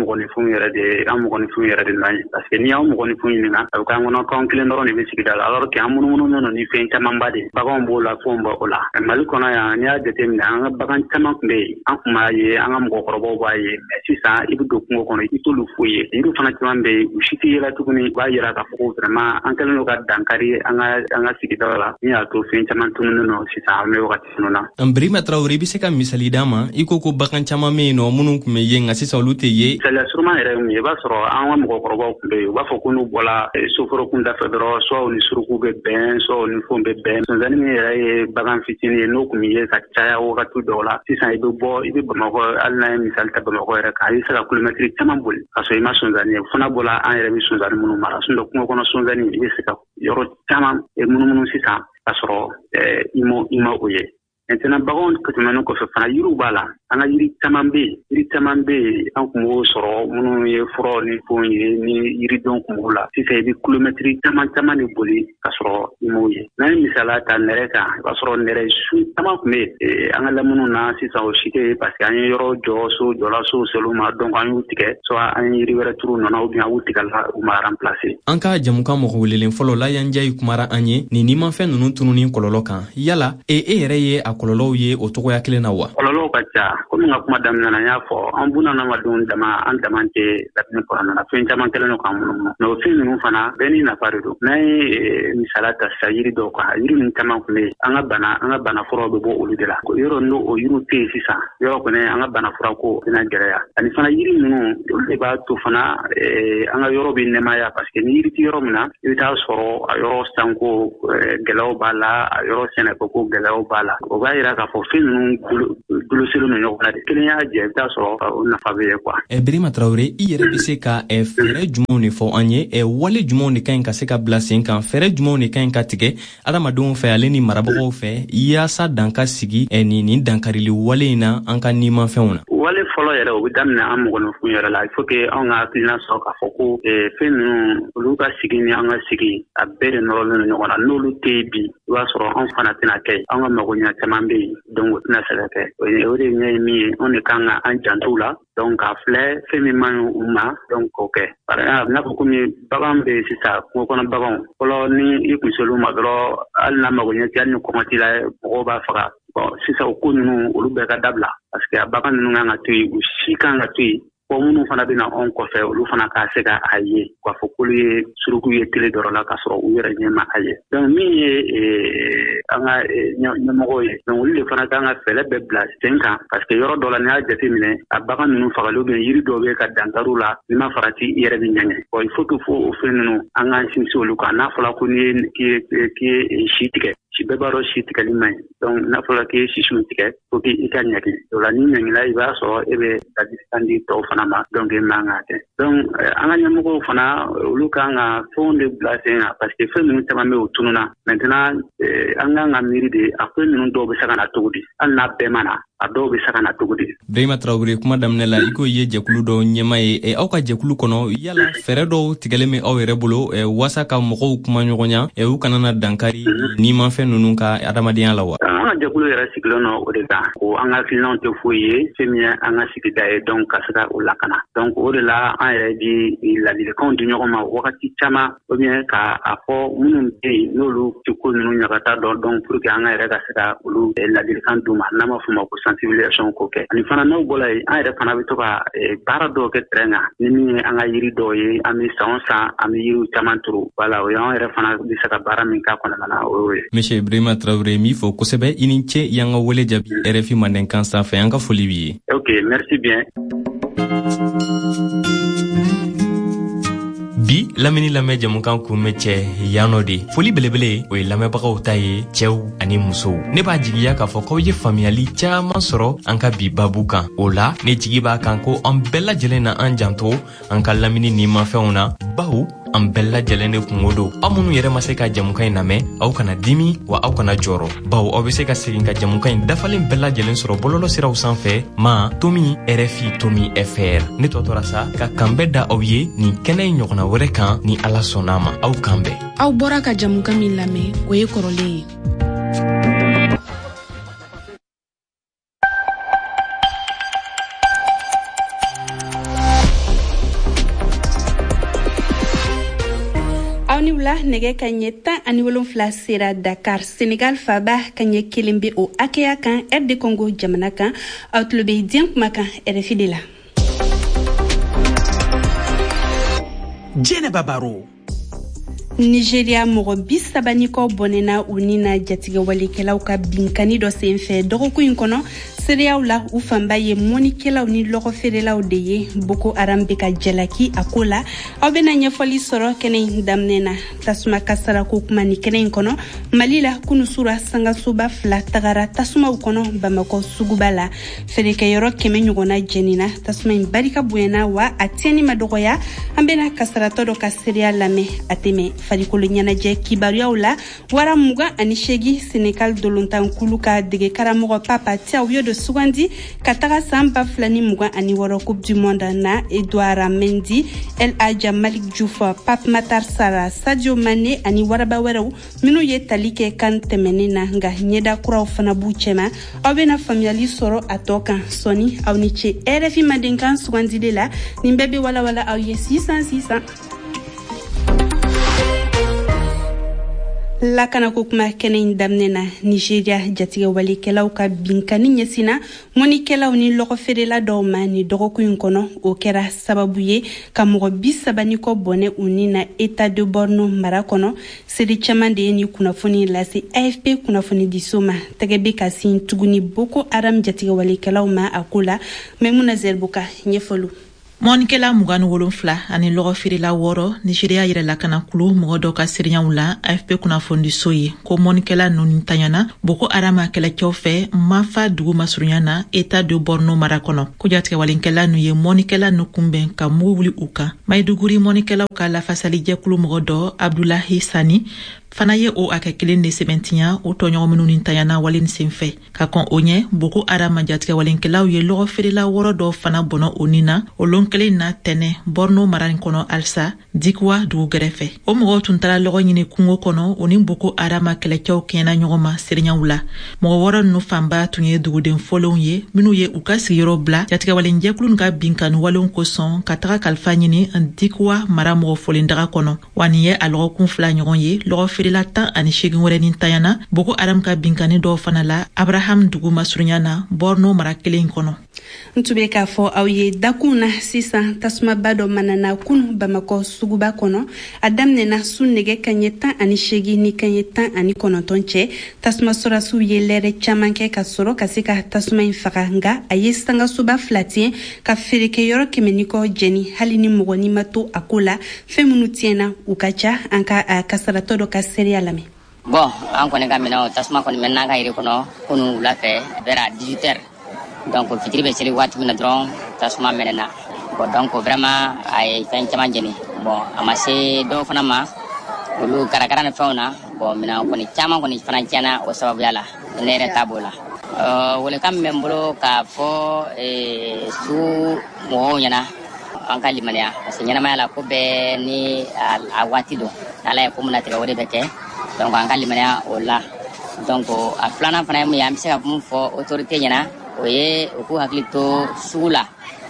mɔgɔni fun yɛrɛ de an mɔgɔni fun yɛrɛ de nan parce que ni an mɔgɔni fun ɲinina a bɛ k'an kɔnɔ kan kelen dɔrɔn de bɛ sigida la alors que an munumunu nɔ ni fɛn camanba de baganw b'o la fɛnw b'o la Mali kɔnɔ yan n'i y'a jateminɛ an ka bagan caman tun bɛ yen an kun b'a ye an ka mɔgɔkɔrɔbaw b'a ye mais sisan i bɛ don kungo kɔnɔ i t'olu foyi ye yiri fana caman bɛ yen u si tɛ yɛlɛ tuguni u b'a yira k'a fɔ ko vraiment an kɛlen don ka dankari an ka an ka sigida la min y'a to fɛn caman tununnen don sisan an bɛ wagati minnu na. Birima Traoré bɛ se ka misali d'a ma i ko ko bagan caman bɛ yen nɔ minnu tun bɛ ye nka sisan olu tɛ ye. Misaliya suruma yɛrɛ ye mun ye i b'a sɔrɔ an ka mɔgɔkɔrɔbaw tun bɛ yen u b'a fɔ ko n'u bɔla soforokun dafɛ dɔrɔn soit u ni suruku bɛ bɛn soit u ni fɛnw bɛ bɛn sonsannin min yɛrɛ ye bagan fitinin ye n'o tun bɛ ye ka caya wagati dɔw la sisan i bɛ bɔ i bɛ Bamakɔ hali n'a ye misali ta Bamakɔ yɛrɛ kan i bɛ se ka kilomɛtiri caman boli ka sɔrɔ i ma sonsannin ye fana bɔla an yɛrɛ bɛ sonsannin minnu mara sinon kungo kɔnɔ sonsannin i bɛ se ka yɔrɔ caman munumunu sisan ka sɔrɔ i ma i ma o ye. Maintenant baganw tɛmɛnen kɔfɛ fana yiriw b'a la an ka yiri caman bɛ yen yiri caman bɛ yen an kun b'o sɔrɔ minnu ye furaw ni fɛnw ye ni yiridenw kun b'o la sisan i bɛ kilomɛtiri caman caman de boli ka sɔrɔ i m'o ye n'an ye misaliya ta nɛrɛ kan i b'a sɔrɔ nɛrɛ su caman kun bɛ yen an ka lamunu na sisan o si tɛ yen parce que an ye yɔrɔ jɔ so jɔla so selu ma donc an y'u tigɛ soit an ye yiri wɛrɛ turu nana ou bien an y'u tigɛ la u ma remplacer. An ka jamukan mɔgɔ welelen fɔlɔ la yan jayi kumara an ye nin nimafɛn ninnu tununi kɔlɔlɔ kan yala e e yɛrɛ ye a kɔlɔlɔw ye o togoya kelen na wa? Kɔlɔlɔw ka ca komi n ka kuma daminɛ na n y'a fɔ an bunahadamadenw dama an dama tɛ latinɛ kɔnɔna na fɛn caman kɛlen don k'an munumunu mais o fɛn ninnu fana bɛɛ ni nafa de don n'an ye misaliya ta sisan yiri dɔw kan yiri ninnu caman kun bɛ yen an ka bana an ka bana furaw bɛ bɔ olu de la yɔrɔ n'o o yiriw tɛ yen sisan yɔrɔ kɔni an ka bana fura ko bɛna gɛlɛya ani fana yiri ninnu olu de b'a to fana an ka yɔrɔ bɛ nɛmaya parce que ni yiri tɛ yɔrɔ min na i bɛ taa sɔrɔ a yɔrɔ sanko gɛlɛyaw b'a la a yɔrɔ sɛnɛko gɛlɛyaw b'a la o b'a yira k'a fɔ fɛn ninnu goloselen don ɲɔgɔn na de kelen y'a jɛ i bɛ taa sɔrɔ o nafa bɛ ye quoi. Birima Traoré i yɛrɛ bɛ se ka fɛɛrɛ jumɛnw de fɔ an ye wale jumɛnw de ka ɲi ka se ka bila sen kan fɛɛrɛ jumɛnw de ka ɲi ka tigɛ adamadenw fɛ ale ni marabagaw fɛ yaasa dan ka sigi nin nin dankarili wale in na an ka nimafɛnw na. Wale fɔlɔ yɛrɛ o bɛ daminɛ an mɔgɔninfin yɛrɛ la il faut que anw ka hakilina sɔrɔ k'a fɔ ko fɛn ninnu olu ka sigi ni an ka sigi a bɛɛ de nɔrɔlen don ɲɔgɔn na n'olu tɛ yen bi i b'a sɔrɔ anw fana tɛna kɛ yen an ka magoɲɛ caman bɛ yen donc o tɛna se ka kɛ o de ɲɛ ye min ye anw de kan ka an janto la donc k'a filɛ fɛn min man ɲi u ma donc k'o kɛ par exemple n'a fɔ komi bagan bɛ sisan kungo kɔnɔ baganw fɔlɔ ni i kun selu ma dɔrɔn hali n'a magoɲɛ tɛ hali ni kɔngɔ t'i la mɔgɔw b'a faga bon sisan o ko ninnu olu bɛɛ ka dabila parce que a bagan ninnu kan ka to yen u si kan ka to yen fɔ minnu fana bɛ na anw kɔfɛ olu fana k'a se ka a ye k'a fɔ k'olu ye suruku ye tele dɔrɔn la k'a sɔrɔ u yɛrɛ ɲɛ ma a ye donc min ye an ka ɲɛmɔgɔw ye donc olu de fana kan ka fɛɛrɛ bɛɛ bila sen kan parce que yɔrɔ dɔ la n'i y'a jateminɛ a bagan ninnu fagali ou bien yiri dɔw bɛ ka dankariw la n'i ma farati i yɛrɛ bɛ ɲɛŋɛ bon il faut que fo o fɛn ninnu an k'an sinsin olu kan n'a fɔra ko n'i ye k'i ye si tigɛ si bɛɛ b'a dɔn si tigɛli man ɲi donc n'a fɔra k'i ye sisiw tigɛ faut que i ka ɲɛgi o la n'i ɲɛgila i b'a sɔrɔ e bɛ ladilikan di tɔw fana ma donc e man ka kɛ donc an ka ɲɛmɔgɔw fana olu kan ka fɛnw de bila sen kan parce que fɛn ninnu caman bɛ o tununa maintenant an kan ka miiri de a fɛn ninnu dɔw bɛ se ka na cogo di hali n'a bɛɛ ma na a dɔw bɛ se ka na cogo di. Birima Traoré kuma daminɛ la i ko ye jɛkulu dɔw ɲɛma ye aw ka jɛkulu kɔnɔ yala fɛɛrɛ dɔw tigɛlen bɛ aw yɛrɛ bolo waasa ka mɔgɔw kuma ɲɔgɔnya u kana na dankari nimafɛn ninnu ka adamadenya la wa. An ka jɛkulu yɛrɛ sigilen don o de kan ko an ka hakilinaw tɛ foyi ye fɛn min ye an ka sigida ye donc ka se ka o lakana donc o de la an yɛrɛ di ladilikanw di ɲɔgɔn ma wagati caman ou bien ka a fɔ minnu bɛ yen n'olu tɛ ko ninnu ɲagata dɔn donc pour que an ka yɛrɛ ka se ka olu ladilikan d'u ma n'an b'a fɔ o ma ko sensibilisation ko kɛ ani fana n'aw bɔra yen an yɛrɛ fana bɛ to ka baara dɔw kɛ terrain kan ni min ye an ka yiri dɔw ye an bɛ san o san an bɛ yiriw caman turu voilà o ye an yɛrɛ fana bɛ se ka baara min k'a kɔnɔna na o y'o ye. Monsieur Birima Traoré min fɔ kosɛbɛ i ni ce y'an ka wele jaabi R F I Mandenkan sanfɛ an ka foli b'i ye. Ok merci bien. Bi lamini lamɛ jamukan kunbɛ cɛ yanɔ de foli belebele o ye lamɛnbagaw ta ye cɛw ani musow ne b'a jigiya k'a fɔ k'aw ye faamuyali caaman sɔrɔ an ka bi babu kan o la ne jigi b'a kan ko an bɛɛ lajɛlen na an janto an ka lamini nimafɛnw na bawo an bɛɛ lajɛlen de kungo don aw minnu yɛrɛ ma se ka jamukan in lamɛn aw kana dimi wa aw kana jɔrɔ bawo aw bɛ se ka segin ka jamukan in dafalen bɛɛ lajɛlen sɔrɔ bɔlɔlɔ siraw sanfɛ ma tomi R F I tomi F R ne tɔtɔra sa ka kan bɛɛ da aw ye nin kɛnɛ in ɲɔgɔnna wɛrɛ kan ni ala sɔnna ma aw kan bɛɛ aw bɔra ka jamukan min lamɛn o ye kɔrɔlen ye. Awni wula nege kanye tan ani wolonfila sera Dakar Senegal faba kanye kelembe o akeya kan R D Congo jamana kan outlobe dien kuma kan R F I de la. Jeneba Baro Nigeria mɔgɔ bi saba ni kɔ bɔnɛna u ni na jatigɛ walekɛlaw ka binkani dɔ senfɛ dɔgɔkun in kɔnɔ sereyaw la u fanba ye mɔnikɛlaw ni lɔgɔfeerelaw de ye Boko Haram bɛ ka jalaki a ko la aw bɛna ɲɛfɔli sɔrɔ kɛnɛ in daminɛ na tasuma kasara ko kuma ni kɛnɛ in kɔnɔ Mali la kunusura sangasoba fila tagara tasumaw kɔnɔ Bamakɔ suguba la feerekɛyɔrɔ kɛmɛ ɲɔgɔnna jɛnina tasuma in barika bonyana wa a tiɲɛni ma dɔgɔya an bɛna kasaratɔ dɔ ka sereya lamɛn a tɛmɛ farikolo ɲɛnajɛ kibaruyaw la wara mugan ani seegin Senegal dolontan kulu ka dege karamɔgɔ Papa Thiaw yo de sugandi ka taga san ba fila ni mugan ani wɔɔrɔ Coupe du Monde na Edouard Mendy, El Hadja Malick Diouf, Pape Matar Sarr, Sadio Mané ani waraba wɛrɛw minnu ye tali kɛ kan tɛmɛnen na nka ɲɛda kuraw fana b'u cɛma aw bɛna faamuyali sɔrɔ a tɔ kan sɔni aw ni ce R F I mandenkan sugandile la nin bɛɛ bɛ walawala aw ye sisan sisan. Lakana ko kuma kɛnɛ in daminɛ na Nigeria jatigɛ walekɛlaw ka binkani ɲɛsina mɔnikɛlaw ni lɔgɔfeerela dɔw ma ni dɔgɔkun in kɔnɔ o kɛra sababu ye ka mɔgɔ bi saba ni kɔ bɔnɛ u ni na État de Borno mara kɔnɔ seri caman de ye ni kunnafoni lase A F P kunnafoni diso ma tɛgɛ bɛ ka sin tuguni Boko Haram jatigɛ walekɛlaw ma a ko la Maimuna Zerbuka ɲɛfɔlu. Mɔnikɛla mugan ni wolonfila ani lɔgɔfeerela wɔɔrɔ Nigeria yɛrɛ lakana kulu mɔgɔ dɔ ka seereyaw la A F P kunnafonidiso ye ko mɔnikɛla ninnu tanyana Boko Haram kɛlɛcɛw fɛ Mafa dugu masurunya na État de Borno mara kɔnɔ ko jatigɛ walenkɛla ninnu ye mɔnikɛla ninnu kunbɛn ka mugu wuli u kan Maiduguri mɔnikɛlaw ka lafasali jɛkulu mɔgɔ dɔ Abdullahi Sani fana ye o akɛ kelen de sɛbɛntiya o tɔɲɔgɔn minnu ni tanyana wale ni senfɛ ka kɔn o ɲɛ Boko Haram jatigɛ walenkɛlaw ye lɔgɔfeerela wɔɔrɔ dɔ fana bɔnɔ o ni na o lon kelen na tɛnɛ Borno mara in kɔnɔ alisa Dikwa dugu gɛrɛfɛ o mɔgɔw tun taara lɔgɔ ɲini kungo kɔnɔ o ni Boko Haram kɛlɛcɛw kɛɲɛna ɲɔgɔn ma sereyaw la mɔgɔ wɔɔrɔ ninnu fanba tun ye duguden fɔlɔw ye minnu ye u ka sigiyɔrɔ bila jatigɛ walenjɛkulu ka binkani walenw kosɔn ka taga kalifa ɲini Dikwa mara mɔgɔ fɔlen daga kɔnɔ wa nin ye a lɔgɔkun fila ɲɔgɔn ye lɔgɔfeerela tan ani seegin wɛrɛ ni tanyana Boko Haram ka binkani dɔw fana la Abraham dugu masurunya na Borno mara kelen kɔnɔ. Ntube k'a fɔ aw ye dakun na sisan tasumaba dɔ manana kunu Bamakɔ suguba kɔnɔ a daminɛna su nɛgɛ kaɲɛ tan ani seegin ni kaɲɛ tan ani kɔnɔntɔn cɛ tasuma sɔrɔsiw ye lɛrɛ caman kɛ ka sɔrɔ ka se ka tasuma in faga nka a ye sangasoba fila tiɲɛ ka feerekɛyɔrɔ kɛmɛ ni kɔ jɛni hali ni mɔgɔ ni ma to a ko la fɛn minnu tiɲɛna u ka ca an ka kasaratɔ dɔ ka sereya lamɛn. Bon an kɔni ka minɛ o tasuma kɔni mɛnna ka yiri kɔnɔ kunu wula fɛ vers dix-huit heures donc fitiri bɛ seli waati min na dɔrɔn tasuma mɛnɛna bon donc vraiment a ye fɛn caman jeni bon a ma se dɔw fana ma olu karakara ni fɛnw na bon minɛn kɔni caman kɔni fana tiɲɛna o sababuya la ne yɛrɛ t'a b'o la welekan min bɛ n bolo k'a fɔ su mɔgɔw ɲɛna an ka limaniya parce que ɲɛnamaya la ko bɛɛ ni a waati don n'ala ye ko min natigɛ o de bɛ kɛ donc an ka limaniya o la donc a filanan fana ye mun ye an bɛ se ka mun fɔ autorité ɲɛna o ye u k'u hakili to sugu la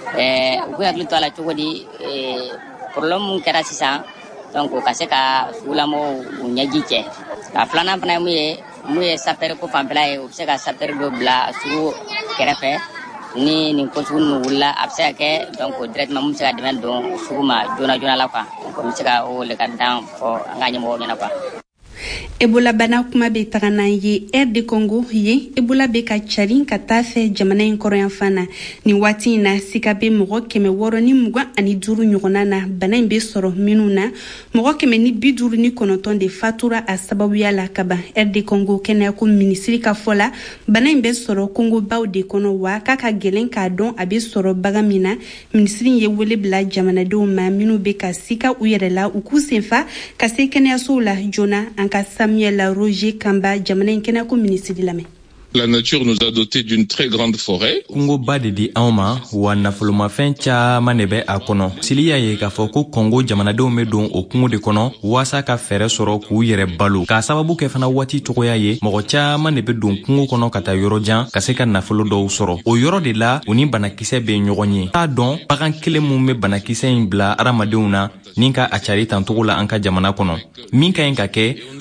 u k'u hakili to a la cogo di problème mun kɛra sisan donc ka se ka sugulamɔgɔw u ɲɛji cɛ a filanan fana ye mun ye mun ye sapɛri ko fanfɛla ye u bɛ se ka sapɛri dɔ bila sugu kɛrɛfɛ ni nin ko sugu ninnu wulila a bɛ se ka kɛ donc directement mun bɛ se ka dɛmɛ don sugu ma joona joona la quoi donc n bɛ se ka o wele ka dan fɔ an ka ɲɛmɔgɔw ɲɛna quoi. Ebola bana kuma be taga n'an ye R D Congo ye Ebola be ka carin ka taa fɛ jamana in kɔrɔ yan fana ni waati in na sika be mɔgɔ kɛmɛ wɔɔrɔ ni mugan ani duuru ɲɔgɔnna na bana in be sɔrɔ minnu na mɔgɔ kɛmɛ ni bi duuru ni kɔnɔntɔn de fatura a sababuya la ka ban R D Congo kɛnɛyako minisiri ka fɔ la bana in be sɔrɔ Congo baw de kɔnɔ wa k'a ka gɛlɛn k'a dɔn a be sɔrɔ bagan min na minisiri ye wele bila jamanadenw ma minnu be ka sika u yɛrɛ la u k'u senfa ka se kɛnɛyasow la joona an ka Samuel Roger Kamba jamana in kɛnɛyako minisiri lamɛn. La nature nous a dotés d'une très grande forêt. Kungo ba de di auma wa nafolomafɛn caaman de bɛ a kɔnɔ. Sili y'a ye k'a fɔ ko Kongo jamanadenw bɛ don o kungo de kɔnɔ waasa ka fɛɛrɛ sɔrɔ k'u yɛrɛ balo. K'a sababu kɛ fana waati cogoya ye mɔgɔ caaman de bɛ don kungo kɔnɔ ka taa yɔrɔ jan ka se ka nafolo dɔw sɔrɔ. O yɔrɔ de la u ni banakisɛ bɛ ɲɔgɔn ye. T'a dɔn bagan kelen mun bɛ banakisɛ in bila adamadenw na ni ka a cari tantogo la an ka jamana kɔnɔ. Min ka ɲi ka kɛ